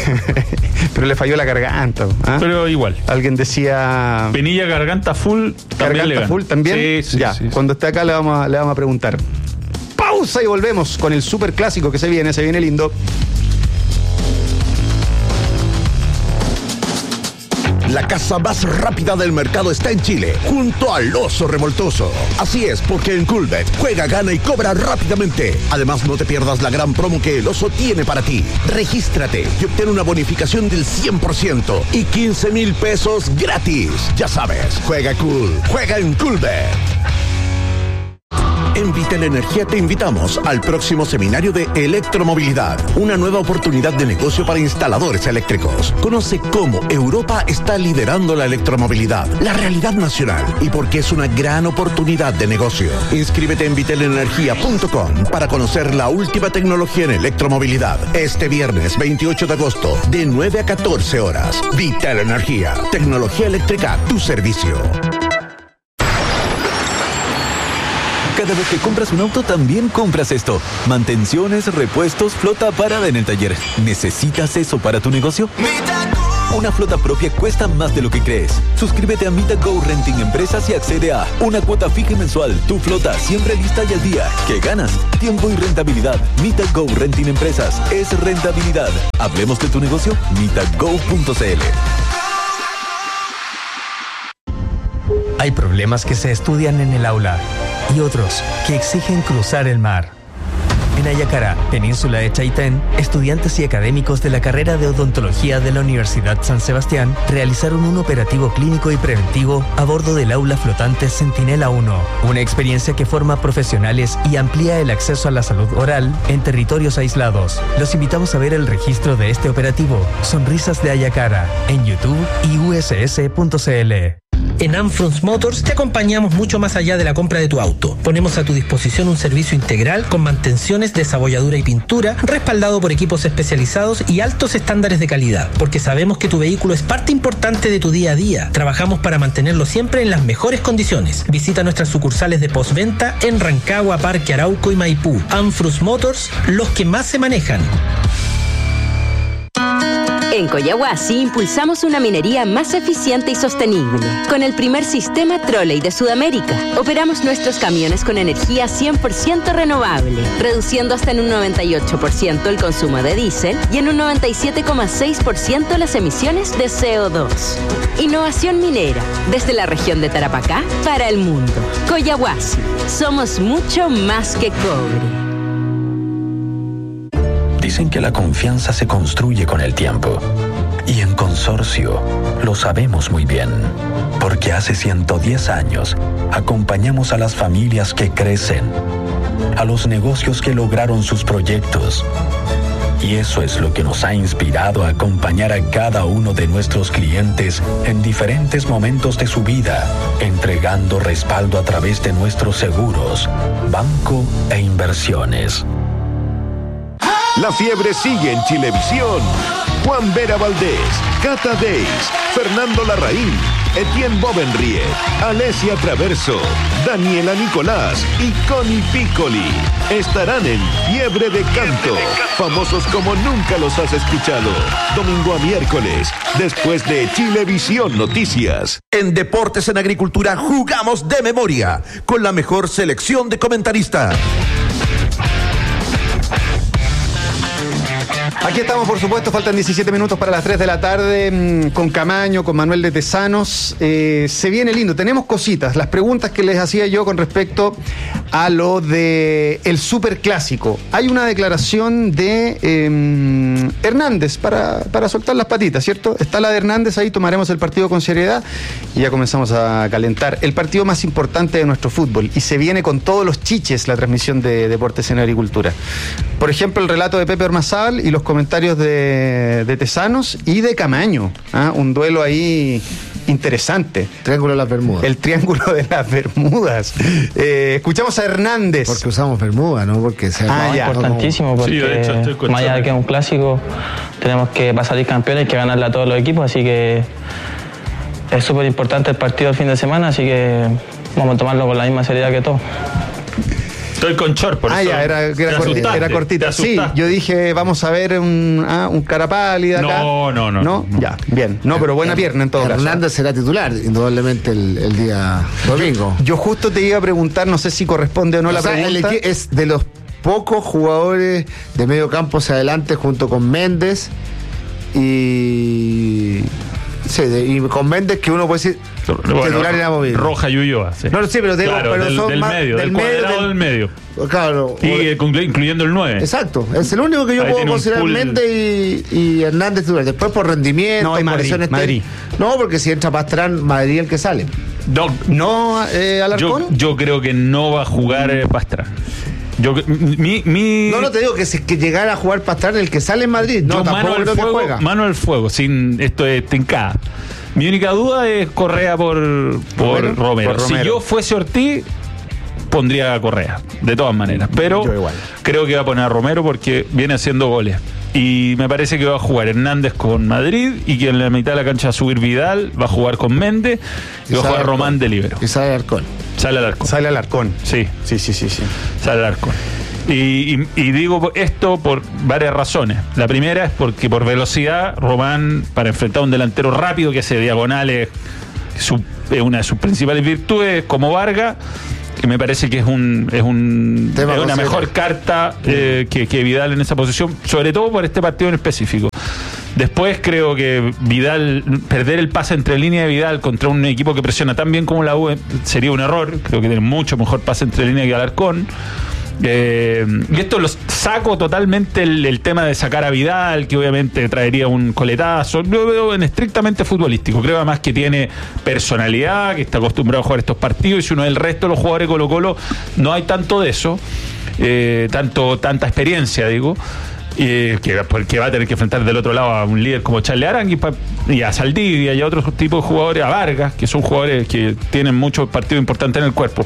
pero le falló la garganta. ¿ah? Pero igual. Alguien decía Pinilla, garganta full, también le garganta gana. full también. Sí, sí, ya, sí, sí. cuando esté acá le vamos a, le vamos a preguntar. Pausa y volvemos con el super clásico que se viene, se viene lindo. La casa más rápida del mercado está en Chile, junto al Oso Revoltoso. Así es, porque en Culbet juega, gana y cobra rápidamente. Además, no te pierdas la gran promo que el Oso tiene para ti. Regístrate y obtén una bonificación del cien por ciento y quince mil pesos gratis. Ya sabes, juega cool, juega en Culbet. En Vitel Energía te invitamos al próximo seminario de electromovilidad, una nueva oportunidad de negocio para instaladores eléctricos. Conoce cómo Europa está liderando la electromovilidad, la realidad nacional y por qué es una gran oportunidad de negocio. Inscríbete en vitel energía punto com para conocer la última tecnología en electromovilidad. Este viernes veintiocho de agosto, de nueve a catorce horas. Vitel Energía, tecnología eléctrica a tu servicio. Cada vez que compras un auto, también compras esto. Mantenciones, repuestos, flota parada en el taller. ¿Necesitas eso para tu negocio? Una flota propia cuesta más de lo que crees. Suscríbete a MitaGo Renting Empresas y accede a una cuota fija y mensual. Tu flota siempre lista y al día. ¿Qué ganas? Tiempo y rentabilidad. MitaGo Renting Empresas es rentabilidad. Hablemos de tu negocio. mitago punto c l. Hay problemas que se estudian en el aula y otros que exigen cruzar el mar. En Ayacará, península de Chaitén, estudiantes y académicos de la carrera de odontología de la Universidad San Sebastián realizaron un operativo clínico y preventivo a bordo del aula flotante Centinela uno, una experiencia que forma profesionales y amplía el acceso a la salud oral en territorios aislados. Los invitamos a ver el registro de este operativo, Sonrisas de Ayacará, en YouTube y u s s punto c l. En Amfrons Motors te acompañamos mucho más allá de la compra de tu auto. Ponemos a tu disposición un servicio integral con mantenciones, desabolladura y pintura, respaldado por equipos especializados y altos estándares de calidad, porque sabemos que tu vehículo es parte importante de tu día a día. Trabajamos para mantenerlo siempre en las mejores condiciones. Visita nuestras sucursales de postventa en Rancagua, Parque Arauco y Maipú. Amfrons Motors, los que más se manejan. En Coyahuasi impulsamos una minería más eficiente y sostenible. Con el primer sistema Trolley de Sudamérica, operamos nuestros camiones con energía cien por ciento renovable, reduciendo hasta en un noventa y ocho por ciento el consumo de diésel y en un noventa y siete coma seis por ciento las emisiones de C O dos. Innovación minera, desde la región de Tarapacá para el mundo. Coyahuasi, somos mucho más que cobre. Dicen que la confianza se construye con el tiempo. Y en Consorcio lo sabemos muy bien, porque hace ciento diez años acompañamos a las familias que crecen, a los negocios que lograron sus proyectos. Y eso es lo que nos ha inspirado a acompañar a cada uno de nuestros clientes en diferentes momentos de su vida, entregando respaldo a través de nuestros seguros, banco e inversiones. La fiebre sigue en Chilevisión. Juan Vera Valdés, Cata Deis, Fernando Larraín, Etienne Bovenriet, Alesia Traverso, Daniela Nicolás y Connie Piccoli estarán en Fiebre de Canto, famosos como nunca los has escuchado. Domingo a miércoles, después de Chilevisión Noticias. En Deportes en Agricultura jugamos de memoria, con la mejor selección de comentaristas. Aquí estamos, por supuesto, faltan diecisiete minutos para las tres de la tarde, mmm, con Camaño, con Manuel de Tesanos. Eh, se viene lindo, tenemos cositas, las preguntas que les hacía yo con respecto a lo de el superclásico. Hay una declaración de eh, Hernández para, para soltar las patitas, ¿cierto? Está la de Hernández ahí, tomaremos el partido con seriedad y ya comenzamos a calentar. El partido más importante de nuestro fútbol, y se viene con todos los chiches la transmisión de Deportes en Agricultura. Por ejemplo, el relato de Pepe Ormazábal y los comentarios de, de Tesanos y de Camaño, ¿ah? Un duelo ahí interesante. Triángulo de las Bermudas. El Triángulo de las Bermudas. Eh, escuchamos a Hernández. Porque usamos Bermuda, ¿no? Porque sea ah, no, ya, importantísimo, porque sí, de hecho, más allá de que es un clásico, tenemos que para salir campeones, que ganarle a todos los equipos, así que es súper importante el partido el fin de semana, así que vamos a tomarlo con la misma seriedad que todos. Estoy con Chor, por ah, eso. Ah, ya, era, era, cortita, era cortita. Sí, yo dije, vamos a ver un, ah, un cara pálida acá. No, no, no, no. No, ya, bien. No, pero buena pierna en todo caso. Hernández será titular, indudablemente, el, el día domingo. Yo, yo justo te iba a preguntar, no sé si corresponde o no o la sea, pregunta. El es de los pocos jugadores de medio campo hacia adelante, junto con Méndez y... Sí, de, y con Méndez, que uno puede decir bueno, titular inamovible. Roja y Ulloa, sí. No, sí, pero, tengo, claro, pero del, son del más, medio, del, del medio, del, del medio. Claro. Y de, incluyendo el nueve. Exacto. Es el único que yo Ahí puedo considerar Méndez y, y Hernández titular. Después por rendimiento, no, y Madrid, Madrid. No, porque si entra Pastrán, Madrid el que sale. No, ¿No eh, Alarcón? Yo, yo creo que no va a jugar eh, Pastrana. Yo, mi, mi... No, no te digo que si que llegara a jugar Pastrana el que sale en Madrid. No, yo tampoco mano al creo fuego, que juega. Mano al fuego, sin esto es tincada. Mi única duda es Correa por, por, Romero, Romero. por Romero. Si yo fuese Ortiz, pondría a Correa, de todas maneras. Pero creo que va a poner a Romero porque viene haciendo goles. Y me parece que va a jugar Hernández con Madrid y que en la mitad de la cancha va a subir Vidal, va a jugar con Méndez y, y va a jugar Román de libero. Y sale Alarcón. Sale Alarcón. Sale Alarcón. Sí. Sí, sí, sí, sí. Sale Alarcón. Y, y, y digo esto por varias razones. La primera es porque por velocidad, Román, para enfrentar a un delantero rápido que hace diagonales, su, es una de sus principales virtudes, como Vargas, que me parece que es un es un es una mejor carta eh, que, que Vidal en esa posición, sobre todo por este partido en específico. Después creo que Vidal, perder el pase entre línea de Vidal contra un equipo que presiona tan bien como la U sería un error. Creo que tiene mucho mejor pase entre línea que Alarcón. Eh, y esto lo saco totalmente el, el tema de sacar a Vidal, que obviamente traería un coletazo. Lo veo en estrictamente futbolístico. Creo además que tiene personalidad, que está acostumbrado a jugar estos partidos, y si uno del resto de los jugadores de Colo Colo no hay tanto de eso, eh, tanto tanta experiencia, digo. Eh, que, que va a tener que enfrentar del otro lado a un líder como Charles Arangui y a Saldivia y a otros tipos de jugadores, a Vargas, que son jugadores que tienen muchos partidos importantes en el cuerpo.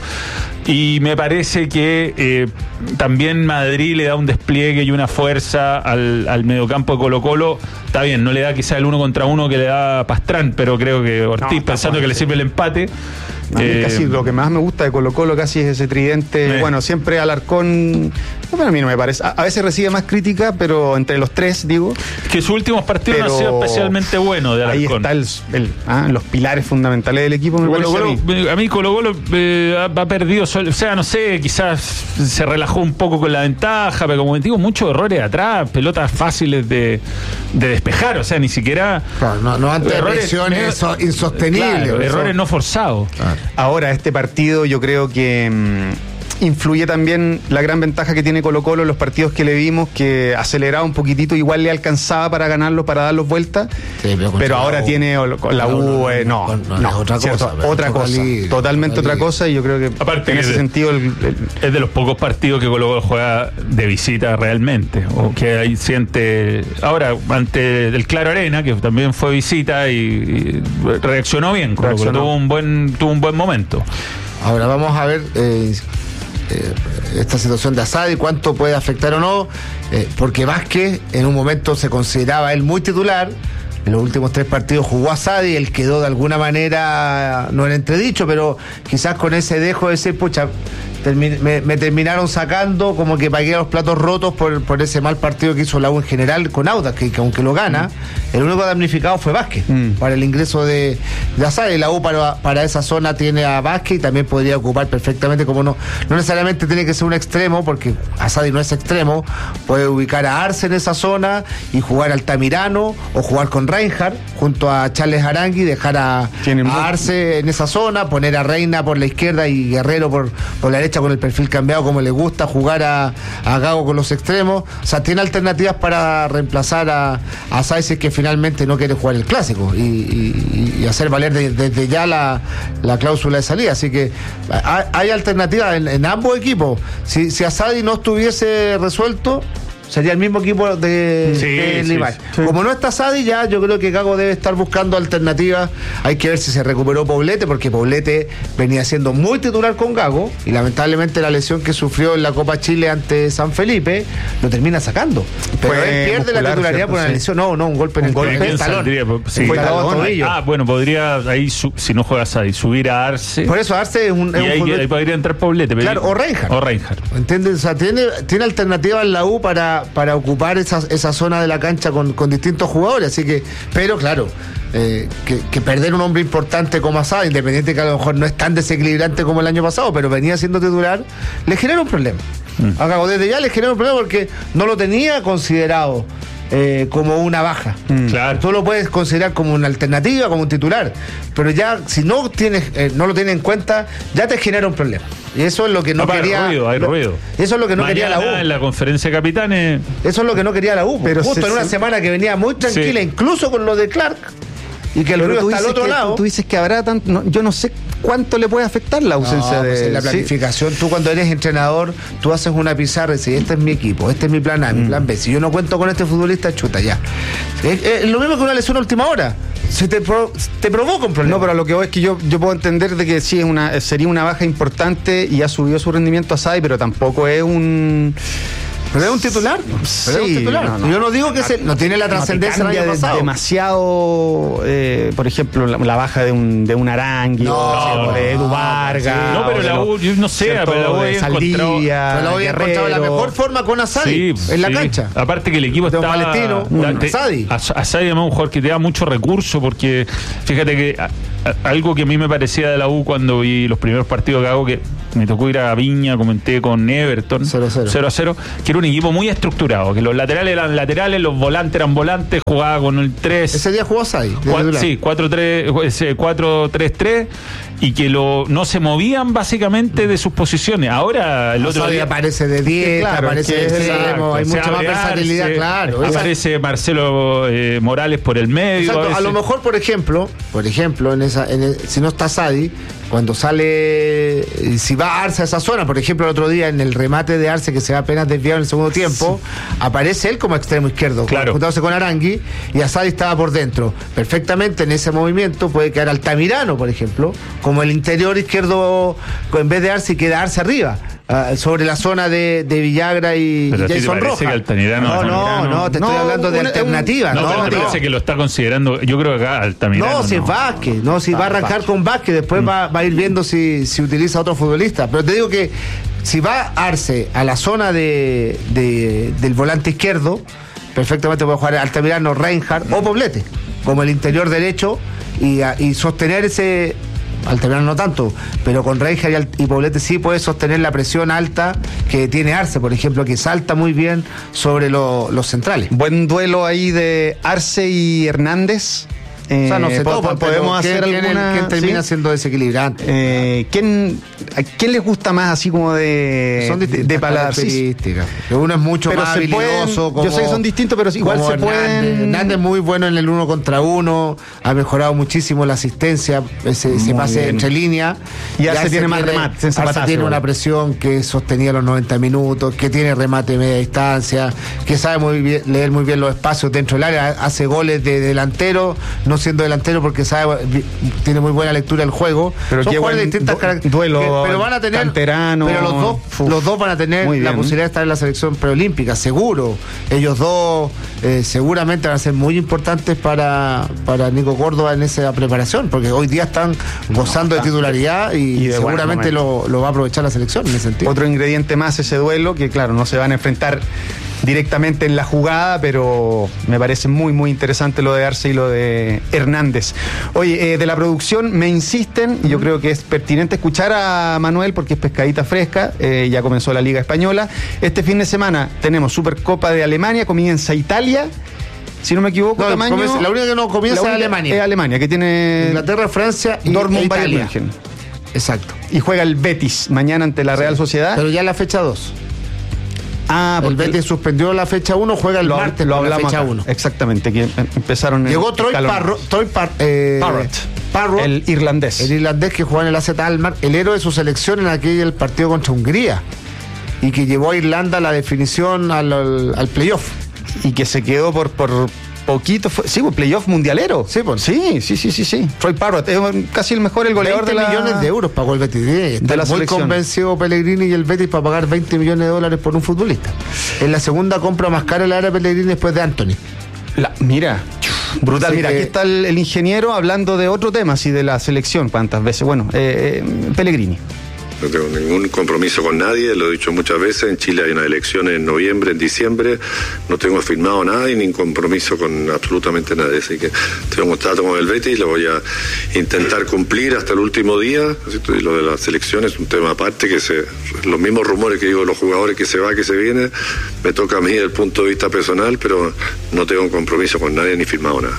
Y me parece que eh, también Madrid le da un despliegue y una fuerza al, al mediocampo de Colo Colo. Está bien, no le da quizá el uno contra uno que le da Pastrán, pero creo que Ortiz, no, pensando que le sirve el empate. A mí eh, casi lo que más me gusta de Colo Colo casi es ese tridente. Eh. Bueno, siempre Alarcón, bueno, a mí no me parece. A, a veces recibe más crítica, pero entre los tres, digo. Que sus últimos partidos no han sido especialmente buenos de Alarcón. Ahí está el, el, ah, los pilares fundamentales del equipo, me Colo parece Colo, a mí. A mí Colo Colo eh, ha, ha perdido, o sea, no sé, quizás se relajó un poco con la ventaja, pero como digo, muchos errores atrás, pelotas fáciles de, de despejar, o sea, ni siquiera... Claro, no, no ante presiones insostenibles. Claro, errores no forzados. Claro. Ahora, este partido yo creo que mmm, influye también la gran ventaja que tiene Colo Colo en los partidos que le vimos, que aceleraba un poquitito, igual le alcanzaba para ganarlos, para darlos vueltas, sí, pero, pero ahora U, tiene con la U, no, no, eh, no, no, no, no, es otra ¿cierto? cosa, otra cosa, libre, totalmente otra cosa, y yo creo que aparte en ese de, sentido el, el, es de los pocos partidos que Colo Colo juega de visita realmente, o que ahí siente, ahora ante el Claro Arena, que también fue visita y, y reaccionó bien, Colo Colo tuvo un buen, tuvo un buen momento. Ahora vamos a ver eh, eh, esta situación de Asadi, cuánto puede afectar o no, eh, porque Vázquez en un momento se consideraba él muy titular. En los últimos tres partidos jugó Asadi, él quedó de alguna manera, no en entredicho, pero quizás con ese dejo de decir, pucha, termi- me, me terminaron sacando, como que pagué los platos rotos por, por ese mal partido que hizo la U en general con Audax, que, que aunque lo gana, mm. el único damnificado fue Vázquez, mm. para el ingreso de, de Asadi. La U para, para esa zona tiene a Vázquez y también podría ocupar perfectamente, como no, no necesariamente tiene que ser un extremo, porque Asadi no es extremo, puede ubicar a Arce en esa zona y jugar al Altamirano o jugar con Reinhardt junto a Charles Arangui, dejar a, a Arce en esa zona, poner a Reina por la izquierda y Guerrero por, por la derecha con el perfil cambiado como le gusta, jugar a, a Gago con los extremos. O sea, tiene alternativas para reemplazar a, a Sáenz, que finalmente no quiere jugar el clásico y, y, y hacer valer de, desde ya la, la cláusula de salida. Así que hay, hay alternativas en, en ambos equipos. Si, si Asadi no estuviese resuelto, sería el mismo equipo de, sí, de sí, Limay. sí. Como no está Sadi, ya yo creo que Gago debe estar buscando alternativas. Hay que ver si se recuperó Poblete, porque Poblete venía siendo muy titular con Gago y lamentablemente la lesión que sufrió en la Copa Chile ante San Felipe lo termina sacando. Pero fue él pierde muscular, la titularidad ¿cierto? por una sí. lesión. No, no, un golpe en un el, golpe en el talón. Saldría, sí. Fue talón, tobillo. Ah, bueno, podría ahí, su, si no juega Sadi, subir a Arce. Por eso Arce es un... Es y ahí, un ahí podría entrar Poblete. Claro, o Reinhardt. O Reinhardt. ¿Entiendes? O sea, tiene, tiene alternativas en la U para, para ocupar esa, esa zona de la cancha con, con distintos jugadores, así que, pero claro, eh, que, que perder un hombre importante como Asad, independiente que a lo mejor no es tan desequilibrante como el año pasado, pero venía siendo titular, le genera un problema. Mm. Acabo desde ya le genera un problema porque no lo tenía considerado Eh, como una baja. Mm. Claro. Tú lo puedes considerar como una alternativa, como un titular, pero ya si no tienes, eh, no lo tienes en cuenta, ya te genera un problema. Y eso es lo que no, no quería. Hay ruido, hay lo, ruido. Eso es lo que no Mañana, quería la U. En la conferencia de capitanes. Eso es lo que no quería la U. Pero justo se, en una se... semana que venía muy tranquila, sí. incluso con lo de Clark. Y que el Río está al otro que, lado. Tú, tú dices que habrá tanto. No, yo no sé cuánto le puede afectar la ausencia no, de... Pues en la planificación, sí. Tú cuando eres entrenador, tú haces una pizarra y dices, este es mi equipo, este es mi plan A, mm. mi plan B. Si yo no cuento con este futbolista, chuta, ya. Es, es lo mismo que una lesión a última hora. Se te, pro, te provoca un problema. No, pero lo que voy es que yo, yo puedo entender de que sí es una, sería una baja importante y ha subido su rendimiento a Sadi, pero tampoco es un... Pero es un titular. Sí, pero es un titular. No, no, yo no digo que no, se, no tiene la trascendencia no del año pasado. Demasiado, eh, por ejemplo, la, la baja de un de un Arangui, no, o de Edu Vargas. Sí. No, pero la U, yo no sé, pero la U de Saldivia, la U ha encontrado la mejor forma con Asadi sí, en la sí. cancha. Aparte que el equipo está palestino, Asadi. Asadi es un jugador que te da mucho recurso porque fíjate que a, a, algo que a mí me parecía de la U cuando vi los primeros partidos que hago, que me tocó ir a Viña, comenté con Everton cero a cero, que era un equipo muy estructurado, que los laterales eran laterales, los volantes eran volantes, jugaba con el tres. Ese día jugó Asadi. Sí, cuatro tres tres y que lo, no se movían básicamente de sus posiciones. Ahora el otro Asadi día aparece de diez, claro, aparece de extremo, hay mucha más versatilidad, claro. Aparece Marcelo eh, Morales por el medio. Exacto, a, a lo mejor, por ejemplo, por ejemplo, en esa, en el, si no está Asadi, cuando sale, si va Arce a esa zona, por ejemplo, el otro día en el remate de Arce que se va apenas desviado en el segundo tiempo, sí. aparece él como extremo izquierdo, claro. juntándose con Arangui, y Asadi estaba por dentro. Perfectamente en ese movimiento puede quedar Altamirano, por ejemplo, como el interior izquierdo, en vez de Arce, y queda Arce arriba. Uh, sobre la zona de, de Villagra y, y Jason Rojas. Que Altamirano, no, Altamirano, no, no, te estoy no, hablando de una, alternativas. No, no, pero me no. parece que lo está considerando. Yo creo que acá Altamirano. No, si no. es Vázquez, no, si va, va a arrancar Vázquez. con Vázquez, después mm. va, va a ir viendo si, si utiliza a otro futbolista. Pero te digo que si va Arce a la zona de, de, del volante izquierdo, perfectamente puede jugar Altamirano, Reinhardt mm. o Poblete, como el interior derecho, y, y sostener ese. Altamirano no tanto, pero con Reinhardt y, y Poblete sí puede sostener la presión alta que tiene Arce, por ejemplo, que salta muy bien sobre lo, los centrales. Buen duelo ahí de Arce y Hernández. Eh, o sea, no sé, po- todo, podemos hacer ¿quién, alguna... ¿quién termina ¿sí? siendo desequilibrante? Eh, ¿quién, ¿A quién les gusta más así como de, son de, de paladar? Características. Sí. Uno es mucho pero más habilidoso. Pueden, yo sé que son distintos, pero igual se Hernández. pueden... Hernández muy bueno en el uno contra uno, ha mejorado muchísimo la asistencia, ese, ese pase bien. entre líneas. Y Arce tiene más remate. Arce tiene una presión que sostenía los noventa minutos, que tiene remate de media distancia, que sabe muy bien, leer muy bien los espacios dentro del área, hace goles de delantero, no siendo delantero porque sabe, tiene muy buena lectura del juego. Pero son jugadores de distintas características. Duelo, que, pero van a tener canterano, pero los dos, uf, los dos van a tener la posibilidad de estar en la selección preolímpica, seguro. Ellos dos eh, seguramente van a ser muy importantes para, para Nico Córdoba en esa preparación, porque hoy día están gozando no, de titularidad y, y de seguramente lo, lo va a aprovechar la selección en ese sentido. Otro ingrediente más ese duelo, que claro, no se van a enfrentar directamente en la jugada, pero me parece muy muy interesante lo de Arce y lo de Hernández. Oye, eh, de la producción me insisten, y yo creo que es pertinente escuchar a Manuel porque es pescadita fresca, eh, ya comenzó la Liga Española. Este fin de semana tenemos Supercopa de Alemania, comienza Italia, si no me equivoco, no, tamaño, comienza, la única que no comienza es Alemania. Es Alemania, que tiene Inglaterra, Francia y Dortmund, Italia. Bayern. Exacto. Y juega el Betis mañana ante la Real sí, Sociedad. Pero ya en la fecha dos. Ah, el Betis suspendió la fecha uno, juega el lo, martes lo por la fecha uno. Exactamente, que empezaron Llegó Troy, Parro, Troy Par, eh, Parrott, Parrott, el irlandés. El irlandés que juega en el A Z Alkmaar, el héroe de su selección en aquel partido contra Hungría y que llevó a Irlanda a la definición al, al, al playoff. Y que se quedó por... por poquito, fue, sí, un playoff mundialero. Sí, pues. sí, sí, sí, sí, sí. Troy Parrott es casi el mejor, el goleador de la... millones de euros pagó el Betis. Está de la muy selección. Convencido Pellegrini y el Betis para pagar veinte millones de dólares por un futbolista. Es la segunda compra más cara en la era Pellegrini después de Anthony. La, mira, brutal. Así mira, que... aquí está el, el ingeniero hablando de otro tema, sí, de la selección. ¿Cuántas veces? Bueno, eh, eh, Pellegrini. No tengo ningún compromiso con nadie, lo he dicho muchas veces. En Chile hay unas elecciones en noviembre, en diciembre. No tengo firmado nada y ni compromiso con absolutamente nadie. Así que tengo un trato con el Betis, lo voy a intentar cumplir hasta el último día. Y lo de las selecciones es un tema aparte, que se, los mismos rumores que digo los jugadores que se va, que se viene, me toca a mí desde el punto de vista personal, pero no tengo un compromiso con nadie ni firmado nada.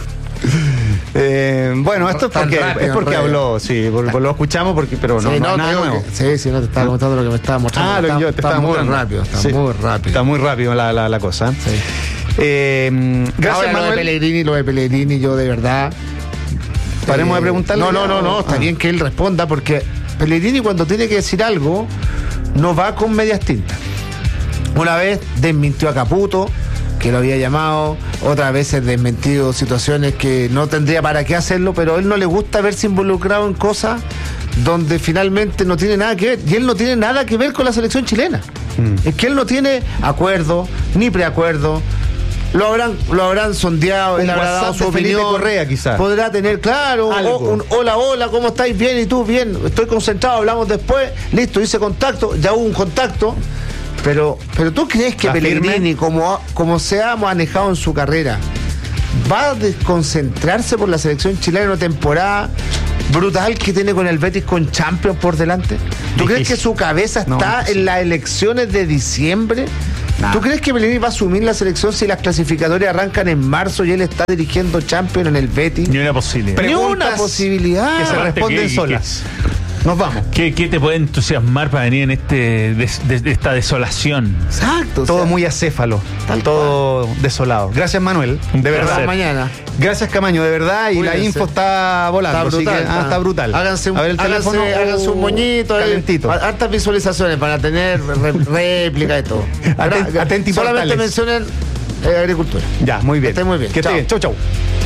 Eh, bueno, esto es porque, rápido, es porque habló, sí, por, por lo escuchamos, porque, pero no, sí, no, no nada nuevo. Que, sí, sí, no te estaba contando lo que me estaba mostrando. Ah, lo que yo te está, estaba muy mostrando. rápido, está sí, muy rápido. Está muy rápido la, la, la cosa. Sí. Eh, gracias, Ahora, Manuel. Lo de Pellegrini, lo de Pellegrini, yo de verdad Paremos eh, de preguntarle. No, no, no, no, está ah. bien que él responda, porque Pellegrini cuando tiene que decir algo, no va con medias tintas. Una vez desmintió a Caputo, que lo había llamado, otras veces desmentido situaciones que no tendría para qué hacerlo, pero a él no le gusta verse involucrado en cosas donde finalmente no tiene nada que ver, y él no tiene nada que ver con la selección chilena. Mm. Es que él no tiene acuerdo, ni preacuerdo. Lo habrán, lo habrán sondeado, él habrá dado su opinión. Correa, quizás. Podrá tener, claro, o, un hola, hola, ¿cómo estáis? Bien, ¿y tú? Bien, estoy concentrado, hablamos después, listo, hice contacto, ya hubo un contacto. Pero, pero ¿tú crees que Pellegrini, como, como se ha manejado en su carrera, va a desconcentrarse por la selección chilena en una temporada brutal que tiene con el Betis, con Champions por delante? ¿Tú Difícil. crees que su cabeza está no, en las elecciones de diciembre? Nah. ¿Tú crees que Pellegrini va a asumir la selección si las clasificatorias arrancan en marzo y él está dirigiendo Champions en el Betis? Ni una posibilidad. Ni una posibilidad. Que se responden solas. Nos vamos. ¿Qué, ¿Qué te puede entusiasmar para venir en este des, de, de esta desolación? Exacto. Todo o sea, muy acéfalo. Todo cual. desolado. Gracias, Manuel. De verdad. Hasta mañana. Gracias, Camaño, de verdad. Y Cuídense. La info está volando. Está brutal. Así que, ah, está brutal. Háganse un, a ver el háganse, teléfono. Háganse un moñito. Calentito. Eh, hartas visualizaciones para tener re, réplica y todo. Atent, atenti Solamente mencionen eh, agricultura. Ya, muy bien. Que esté muy bien. Que esté bien. Chau, chau.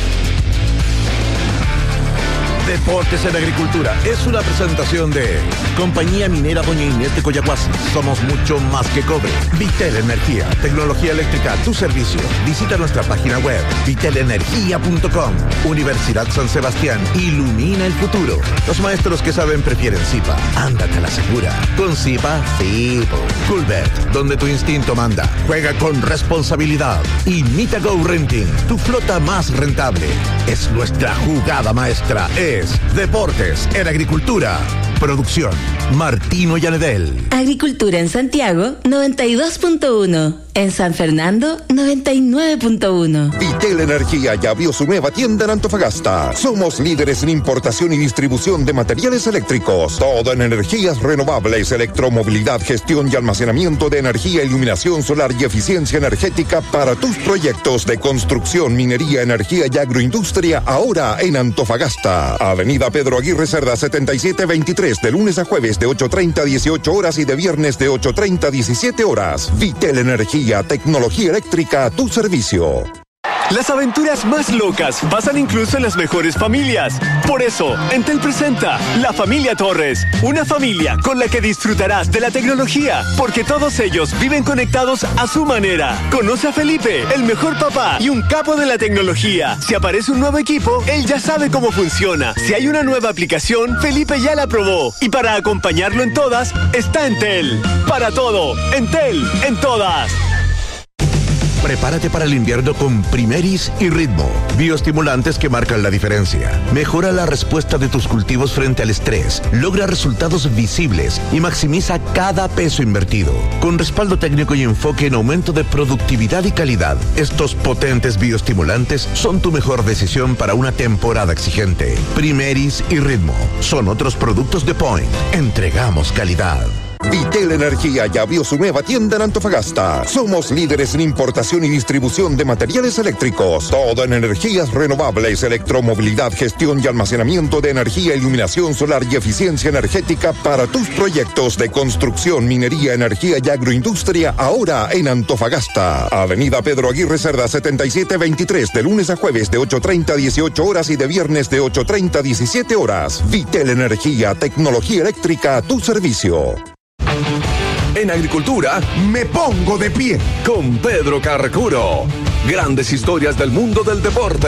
Deportes en Agricultura es una presentación de Compañía Minera Doña Inés de Coyahuasi. Somos mucho más que cobre. Vitel Energía, tecnología eléctrica a tu servicio. Visita nuestra página web vitel energía punto com. Universidad San Sebastián, ilumina el futuro. Los maestros que saben prefieren Zipa. Ándate a la segura. Con Zipa, sí. Culbert, donde tu instinto manda. Juega con responsabilidad. Y Mitago Renting, tu flota más rentable. Es nuestra jugada maestra. Es Deportes en Agricultura. Producción Martino Yanedel. Agricultura en Santiago noventa y dos punto uno. En San Fernando noventa y nueve punto uno. Vitel Energía ya abrió su nueva tienda en Antofagasta. Somos líderes en importación y distribución de materiales eléctricos. Todo en energías renovables, electromovilidad, gestión y almacenamiento de energía, iluminación solar y eficiencia energética para tus proyectos de construcción, minería, energía y agroindustria. Ahora en Antofagasta. Avenida Pedro Aguirre Cerda setenta y siete veintitrés, de lunes a jueves de ocho treinta a dieciocho horas y de viernes de ocho treinta a diecisiete horas. Vitel Energía, tecnología eléctrica a tu servicio. Las aventuras más locas pasan incluso en las mejores familias. Por eso, Entel presenta La Familia Torres, una familia con la que disfrutarás de la tecnología, porque todos ellos viven conectados a su manera. Conoce a Felipe, el mejor papá y un capo de la tecnología. Si aparece un nuevo equipo, él ya sabe cómo funciona. Si hay una nueva aplicación, Felipe ya la probó. Y para acompañarlo en todas, está Entel. Para todo, Entel, en todas. Prepárate para el invierno con Primeris y Ritmo, bioestimulantes que marcan la diferencia. Mejora la respuesta de tus cultivos frente al estrés, logra resultados visibles y maximiza cada peso invertido. Con respaldo técnico y enfoque en aumento de productividad y calidad, estos potentes bioestimulantes son tu mejor decisión para una temporada exigente. Primeris y Ritmo son otros productos de Point. Entregamos calidad. Vitel Energía ya abrió su nueva tienda en Antofagasta. Somos líderes en importación y distribución de materiales eléctricos. Todo en energías renovables, electromovilidad, gestión y almacenamiento de energía, iluminación solar y eficiencia energética para tus proyectos de construcción, minería, energía y agroindustria. Ahora en Antofagasta. Avenida Pedro Aguirre Cerda setenta y siete veintitrés, de lunes a jueves de ocho treinta a dieciocho horas y de viernes de ocho treinta a diecisiete horas. Vitel Energía, tecnología eléctrica a tu servicio. En Agricultura, me pongo de pie con Pedro Carcuro. Grandes historias del mundo del deporte.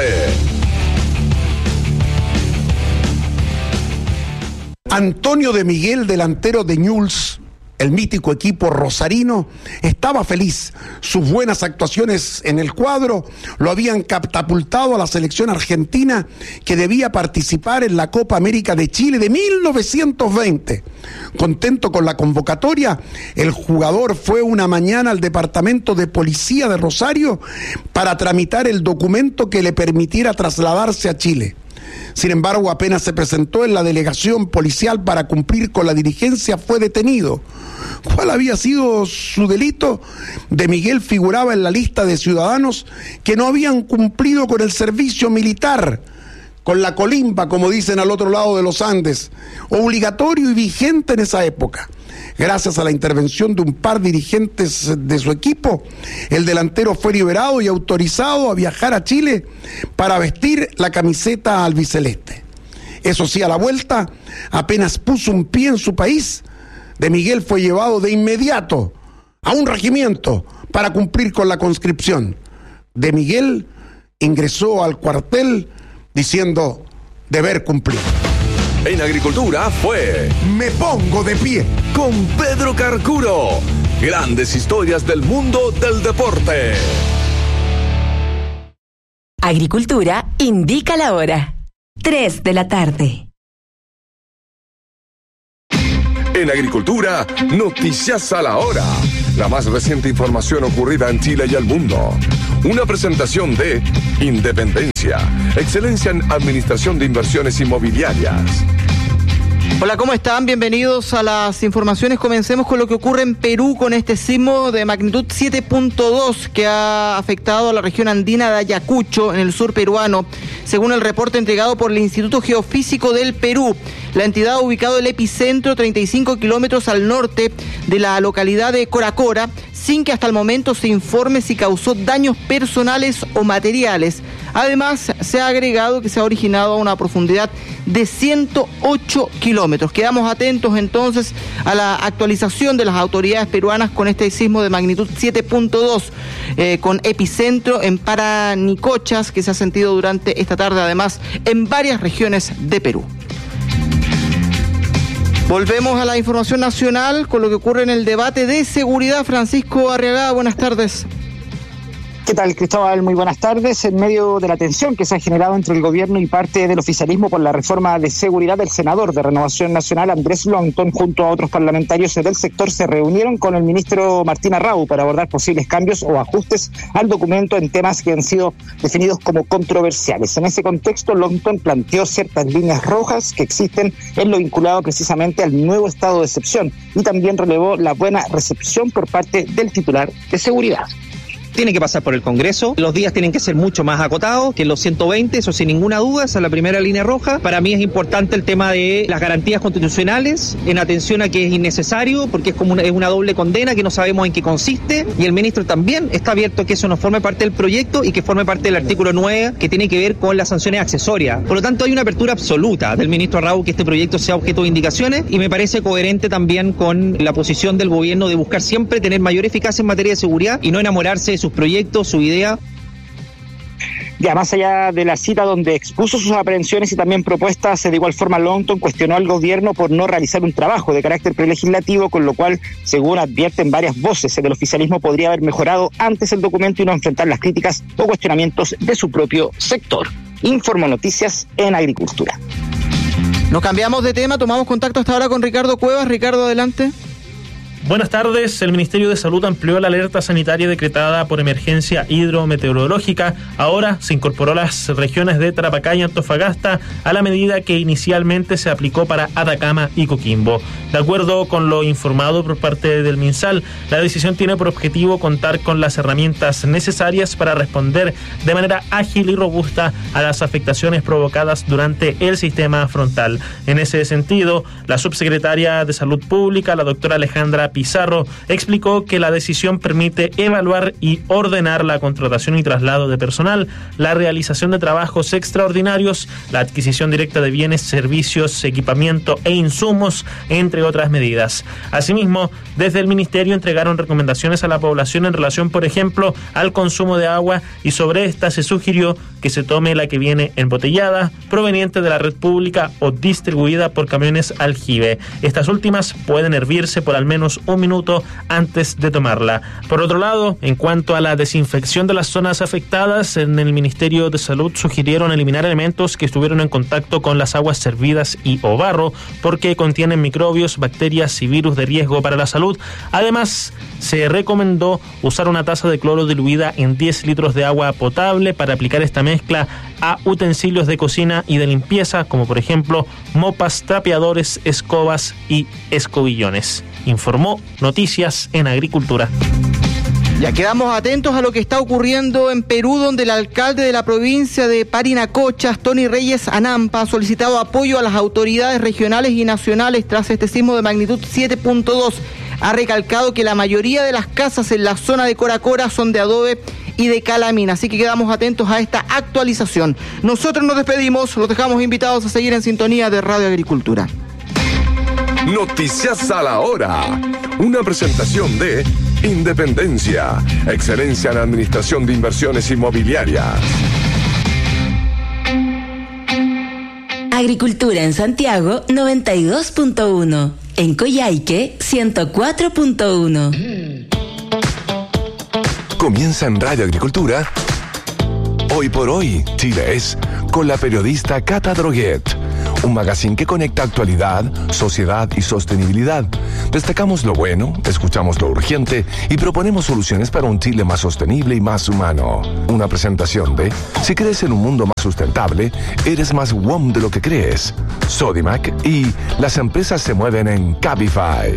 Antonio de Miguel, delantero de Newell's, el mítico equipo rosarino, estaba feliz. Sus buenas actuaciones en el cuadro lo habían catapultado a la selección argentina, que debía participar en la Copa América de Chile de mil novecientos veinte. Contento con la convocatoria, el jugador fue una mañana al departamento de policía de Rosario para tramitar el documento que le permitiera trasladarse a Chile. Sin embargo, apenas se presentó en la delegación policial para cumplir con la diligencia, fue detenido. ¿Cuál había sido su delito? De Miguel figuraba en la lista de ciudadanos que no habían cumplido con el servicio militar, con la colimba, como dicen al otro lado de los Andes, obligatorio y vigente en esa época. Gracias a la intervención de un par de dirigentes de su equipo, el delantero fue liberado y autorizado a viajar a Chile para vestir la camiseta albiceleste. Eso sí, a la vuelta, apenas puso un pie en su país, De Miguel fue llevado de inmediato a un regimiento para cumplir con la conscripción. De Miguel ingresó al cuartel diciendo deber cumplir. En Agricultura fue Me Pongo de Pie con Pedro Carcuro. Grandes historias del mundo del deporte. Agricultura indica la hora. Tres de la tarde. En Agricultura, noticias a la hora. La más reciente información ocurrida en Chile y el mundo. Una presentación de Independencia, excelencia en administración de inversiones inmobiliarias. Hola, ¿cómo están? Bienvenidos a las informaciones. Comencemos con lo que ocurre en Perú con este sismo de magnitud siete punto dos que ha afectado a la región andina de Ayacucho, en el sur peruano. Según el reporte entregado por el Instituto Geofísico del Perú, la entidad ha ubicado el epicentro treinta y cinco kilómetros al norte de la localidad de Coracora, sin que hasta el momento se informe si causó daños personales o materiales. Además, se ha agregado que se ha originado a una profundidad de ciento ocho kilómetros. Quedamos atentos entonces a la actualización de las autoridades peruanas con este sismo de magnitud siete punto dos, eh, con epicentro en Paranicochas, que se ha sentido durante esta tarde, además, en varias regiones de Perú. Volvemos a la información nacional con lo que ocurre en el debate de seguridad. Francisco Arriagada, buenas tardes. ¿Qué tal, Cristóbal? Muy buenas tardes. En medio de la tensión que se ha generado entre el gobierno y parte del oficialismo por la reforma de seguridad, el senador de Renovación Nacional, Andrés Longton, junto a otros parlamentarios del sector, se reunieron con el ministro Martín Arrau para abordar posibles cambios o ajustes al documento en temas que han sido definidos como controversiales. En ese contexto, Longton planteó ciertas líneas rojas que existen en lo vinculado precisamente al nuevo estado de excepción y también relevó la buena recepción por parte del titular de seguridad. Tiene que pasar por el Congreso, los días tienen que ser mucho más acotados que los ciento veinte, eso sin ninguna duda, esa es la primera línea roja. Para mí es importante el tema de las garantías constitucionales, en atención a que es innecesario, porque es como una, es una doble condena que no sabemos en qué consiste, y el ministro también está abierto a que eso no forme parte del proyecto y que forme parte del artículo nueve, que tiene que ver con las sanciones accesorias. Por lo tanto, hay una apertura absoluta del ministro Arrau que este proyecto sea objeto de indicaciones, y me parece coherente también con la posición del gobierno de buscar siempre tener mayor eficacia en materia de seguridad y no enamorarse de sus proyectos, su idea. Ya más allá de la cita donde expuso sus aprehensiones y también propuestas, de igual forma Longton cuestionó al gobierno por no realizar un trabajo de carácter prelegislativo, con lo cual, según advierten varias voces del oficialismo, podría haber mejorado antes el documento y no enfrentar las críticas o cuestionamientos de su propio sector. Informo Noticias en Agricultura. Nos cambiamos de tema, tomamos contacto hasta ahora con Ricardo Cuevas. Ricardo, adelante. Buenas tardes. El Ministerio de Salud amplió la alerta sanitaria decretada por emergencia hidrometeorológica. Ahora se incorporó las regiones de Tarapacá y Antofagasta a la medida que inicialmente se aplicó para Atacama y Coquimbo. De acuerdo con lo informado por parte del MinSal, la decisión tiene por objetivo contar con las herramientas necesarias para responder de manera ágil y robusta a las afectaciones provocadas durante el sistema frontal. En ese sentido, la subsecretaria de Salud Pública, la doctora Alejandra Pizarro, explicó que la decisión permite evaluar y ordenar la contratación y traslado de personal, la realización de trabajos extraordinarios, la adquisición directa de bienes, servicios, equipamiento e insumos, entre otras medidas. Asimismo, desde el Ministerio entregaron recomendaciones a la población en relación, por ejemplo, al consumo de agua, y sobre esta se sugirió que se tome la que viene embotellada, proveniente de la red pública o distribuida por camiones aljibe. Estas últimas pueden hervirse por al menos un minuto antes de tomarla. Por otro lado, en cuanto a la desinfección de las zonas afectadas, en el Ministerio de Salud sugirieron eliminar elementos que estuvieron en contacto con las aguas servidas y o barro, porque contienen microbios, bacterias y virus de riesgo para la salud. Además, se recomendó usar una taza de cloro diluida en diez litros de agua potable para aplicar esta mezcla a utensilios de cocina y de limpieza, como por ejemplo mopas, trapeadores, escobas y escobillones. Informó Noticias en Agricultura. Ya quedamos atentos a lo que está ocurriendo en Perú, donde el alcalde de la provincia de Parinacochas, Tony Reyes Anampa, ha solicitado apoyo a las autoridades regionales y nacionales tras este sismo de magnitud siete punto dos. Ha recalcado que la mayoría de las casas en la zona de Coracora son de adobe y de calamina, así que quedamos atentos a esta actualización. Nosotros nos despedimos, los dejamos invitados a seguir en sintonía de Radio Agricultura. Noticias a la hora. Una presentación de Independencia, excelencia en administración de inversiones inmobiliarias. Agricultura en Santiago noventa y dos punto uno. En Coyhaique ciento cuatro punto uno. Comienza en Radio Agricultura. Hoy por hoy, Chile es, con la periodista Cata Droguet. Un magazine que conecta actualidad, sociedad y sostenibilidad. Destacamos lo bueno, escuchamos lo urgente y proponemos soluciones para un Chile más sostenible y más humano. Una presentación de, si crees en un mundo más sustentable, eres más W O M de lo que crees. Sodimac y las empresas se mueven en Cabify.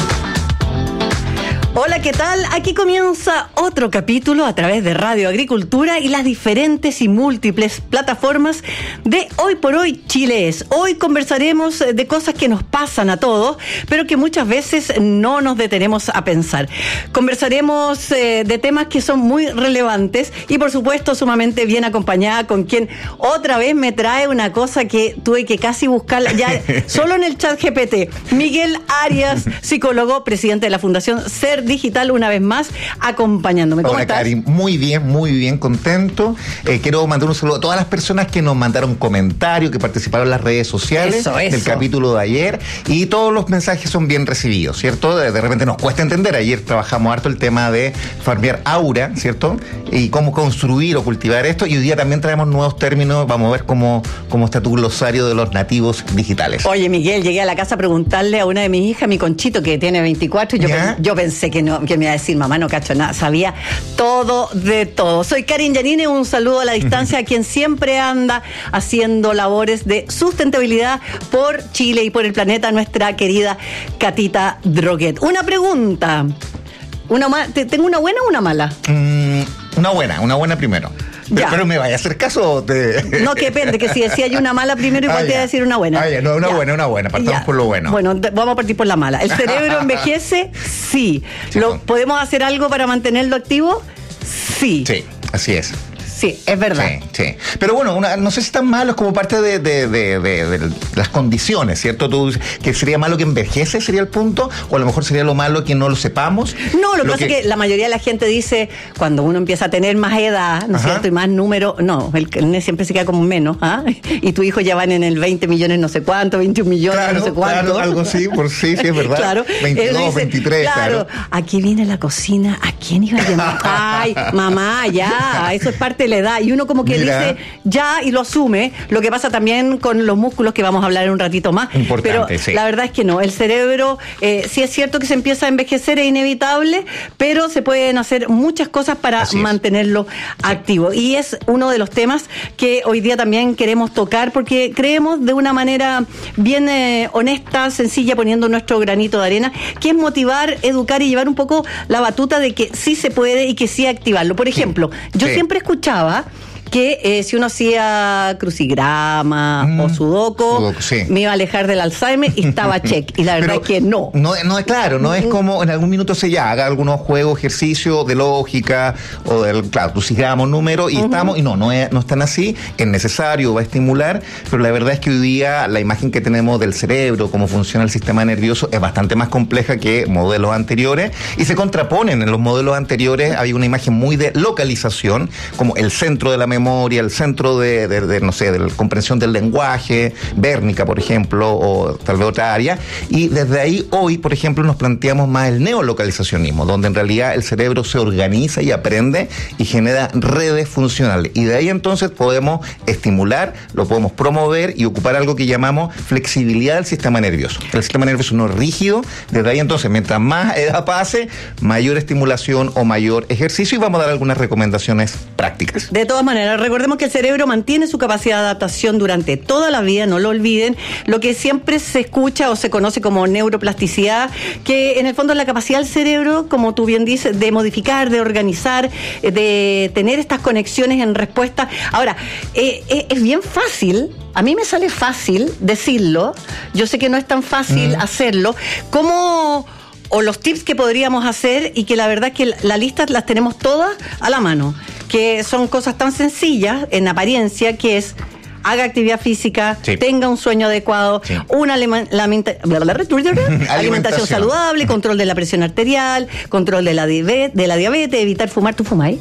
Hola, ¿qué tal? Aquí comienza otro capítulo a través de Radio Agricultura y las diferentes y múltiples plataformas de Hoy por Hoy Chile es. Hoy conversaremos de cosas que nos pasan a todos, pero que muchas veces no nos detenemos a pensar. Conversaremos eh, de temas que son muy relevantes y, por supuesto, sumamente bien acompañada con quien otra vez me trae una cosa que tuve que casi buscarla ya solo en el chat G P T. Miguel Arias, psicólogo, presidente de la Fundación Ser Digital, una vez más acompañándome. ¿Cómo Hola, estás? Cari, muy bien, muy bien, contento. Eh, quiero mandar un saludo a todas las personas que nos mandaron comentarios, que participaron en las redes sociales Eso, del eso. capítulo de ayer, y todos los mensajes son bien recibidos, ¿cierto? De, de repente nos cuesta entender. Ayer trabajamos harto el tema de farmear aura, ¿cierto? Y cómo construir o cultivar esto, y hoy día también traemos nuevos términos. Vamos a ver cómo, cómo está tu glosario de los nativos digitales. Oye, Miguel, llegué a la casa a preguntarle a una de mis hijas, mi Conchito, que tiene veinticuatro, y yo, pen- yo pensé que no, que me iba a decir, mamá, no cacho nada, sabía todo de todo. Soy Karin Yanine, un saludo a la distancia a quien siempre anda haciendo labores de sustentabilidad por Chile y por el planeta, nuestra querida Catita Droguet. Una pregunta, una ma- ¿te- ¿tengo una buena o una mala? Mm, una buena, una buena primero. Pero, Ya. pero me vaya a hacer caso de... No, que depende, que si decía yo una mala primero, igual Ah, te iba a ya. decir una buena. Ah, ya, no, una Ya. buena, una buena. Partamos Ya. por lo bueno. Bueno, d- vamos a partir por la mala. ¿El cerebro envejece? Sí. ¿Lo, ¿Podemos hacer algo para mantenerlo activo? Sí. Sí, así es. Sí, es verdad. Sí, sí. Pero bueno, una, no sé si tan malo, es como parte de, de, de, de, de las condiciones, ¿cierto? Tú, que sería malo que envejece, sería el punto, o a lo mejor sería lo malo que no lo sepamos. No, lo que pasa es que la mayoría de la gente dice, cuando uno empieza a tener más edad, ¿no es Ajá. cierto? Y más número, no, el carnet siempre se queda como menos, ¿ah? Y tu hijo ya van en el veinte millones no sé cuánto, veintiún millones Claro, no sé cuánto. claro, algo así, por sí, sí, es verdad. Claro. veintidós, Él dice, veintitrés, claro. claro. Aquí viene la cocina, ¿a quién iba a llamar? Ay, mamá, ya, eso es parte de la edad. Y uno como que Mira. dice, ya, y lo asume. Lo que pasa también con los músculos, que vamos a hablar en un ratito más. Importante, pero sí. la verdad es que no. El cerebro, eh, sí es cierto que se empieza a envejecer, es inevitable, pero se pueden hacer muchas cosas para Así es. mantenerlo activo. Y es uno de los temas que hoy día también queremos tocar, porque creemos de una manera bien eh, honesta, sencilla, poniendo nuestro granito de arena, que es motivar, educar y llevar un poco la batuta de que sí se puede y que sí activarlo. Por ejemplo, yo Sí. siempre escuchaba que eh, si uno hacía crucigrama o sudoku, sudoku, sí. me iba a alejar del Alzheimer y estaba check. Y la verdad Pero es que no. No, no es claro, no es como en algún minuto se ya haga algunos juegos, ejercicios de lógica o del, claro, crucigrama, número y estamos, y no, no, es, no están así, es necesario, va a estimular, pero la verdad es que hoy día la imagen que tenemos del cerebro, cómo funciona el sistema nervioso, es bastante más compleja que modelos anteriores y se contraponen. En los modelos anteriores había una imagen muy de localización, como el centro de la memoria, el centro de, de, de no sé, de la comprensión del lenguaje, Bérnica, por ejemplo, o tal vez otra área, y desde ahí hoy, por ejemplo, nos planteamos más el neolocalizacionismo, donde en realidad el cerebro se organiza y aprende y genera redes funcionales, y de ahí entonces podemos estimular, lo podemos promover y ocupar algo que llamamos flexibilidad del sistema nervioso. El sistema nervioso no es rígido, desde ahí entonces, mientras más edad pase, mayor estimulación o mayor ejercicio, y vamos a dar algunas recomendaciones prácticas. De todas maneras, manera. Recordemos que el cerebro mantiene su capacidad de adaptación durante toda la vida, no lo olviden. Lo que siempre se escucha o se conoce como neuroplasticidad, que en el fondo es la capacidad del cerebro, como tú bien dices, de modificar, de organizar, de tener estas conexiones en respuesta. Ahora, eh, eh, es bien fácil. A mí me sale fácil decirlo. Yo sé que no es tan fácil mm. hacerlo. ¿Cómo...? O los tips que podríamos hacer, y que la verdad es que la lista las tenemos todas a la mano, que son cosas tan sencillas en apariencia, que es: haga actividad física, sí. tenga un sueño adecuado, sí. una alima, lamenta, alimentación, alimentación saludable, control de la presión arterial, control de la, diabetes, de la diabetes, evitar fumar. ¿Tú fumáis?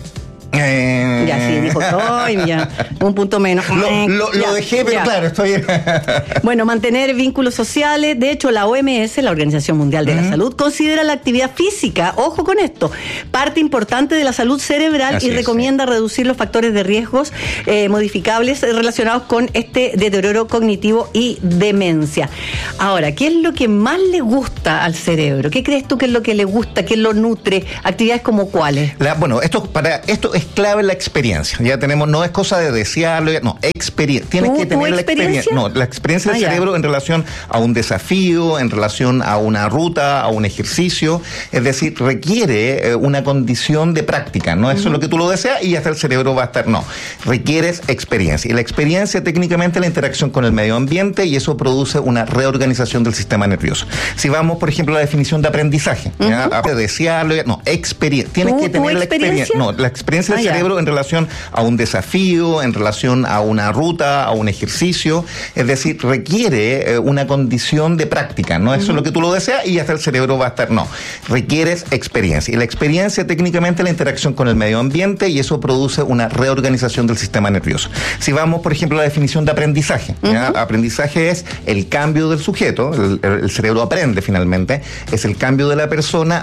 Eh... Ya, sí, dijo, ¡ay, ya! Un punto menos. Lo, lo, ya, lo dejé, pero ya. claro, estoy... Bueno, mantener vínculos sociales. De hecho, la O M S, la Organización Mundial de uh-huh. la Salud, considera la actividad física, ojo con esto, parte importante de la salud cerebral. Así y es, recomienda sí. reducir los factores de riesgos eh, modificables relacionados con este deterioro cognitivo y demencia. Ahora, ¿qué es lo que más le gusta al cerebro? ¿Qué crees tú que es lo que le gusta, que lo nutre? ¿Actividades como cuáles? La, bueno, esto para esto es clave la experiencia. Ya tenemos, no es cosa de desearlo, no, experiencia. Tienes que tener la experiencia. No, la experiencia del ah, cerebro ya. en relación a un desafío, en relación a una ruta, a un ejercicio. Es decir, requiere eh, una condición de práctica. No es uh-huh. solo que tú lo deseas y ya está el cerebro va a estar. No, requieres experiencia. Y la experiencia técnicamente es la interacción con el medio ambiente, y eso produce una reorganización del sistema nervioso. Si vamos, por ejemplo, a la definición de aprendizaje, uh-huh. ¿ya? A desearlo, no, experiencia. Tienes que tener la experiencia. No, la experiencia del ah, cerebro en relación a un desafío, en relación a una ruta, a un ejercicio. Es decir, requiere eh, una condición de práctica. No es uh-huh. solo que tú lo deseas y hasta el cerebro va a estar. No, requieres experiencia. Y la experiencia técnicamente es la interacción con el medio ambiente, y eso produce una reorganización del sistema nervioso. Si vamos, por ejemplo, a la definición de aprendizaje. ¿ya? Uh-huh. Aprendizaje es el cambio del sujeto, el, el cerebro aprende finalmente, es el cambio de la persona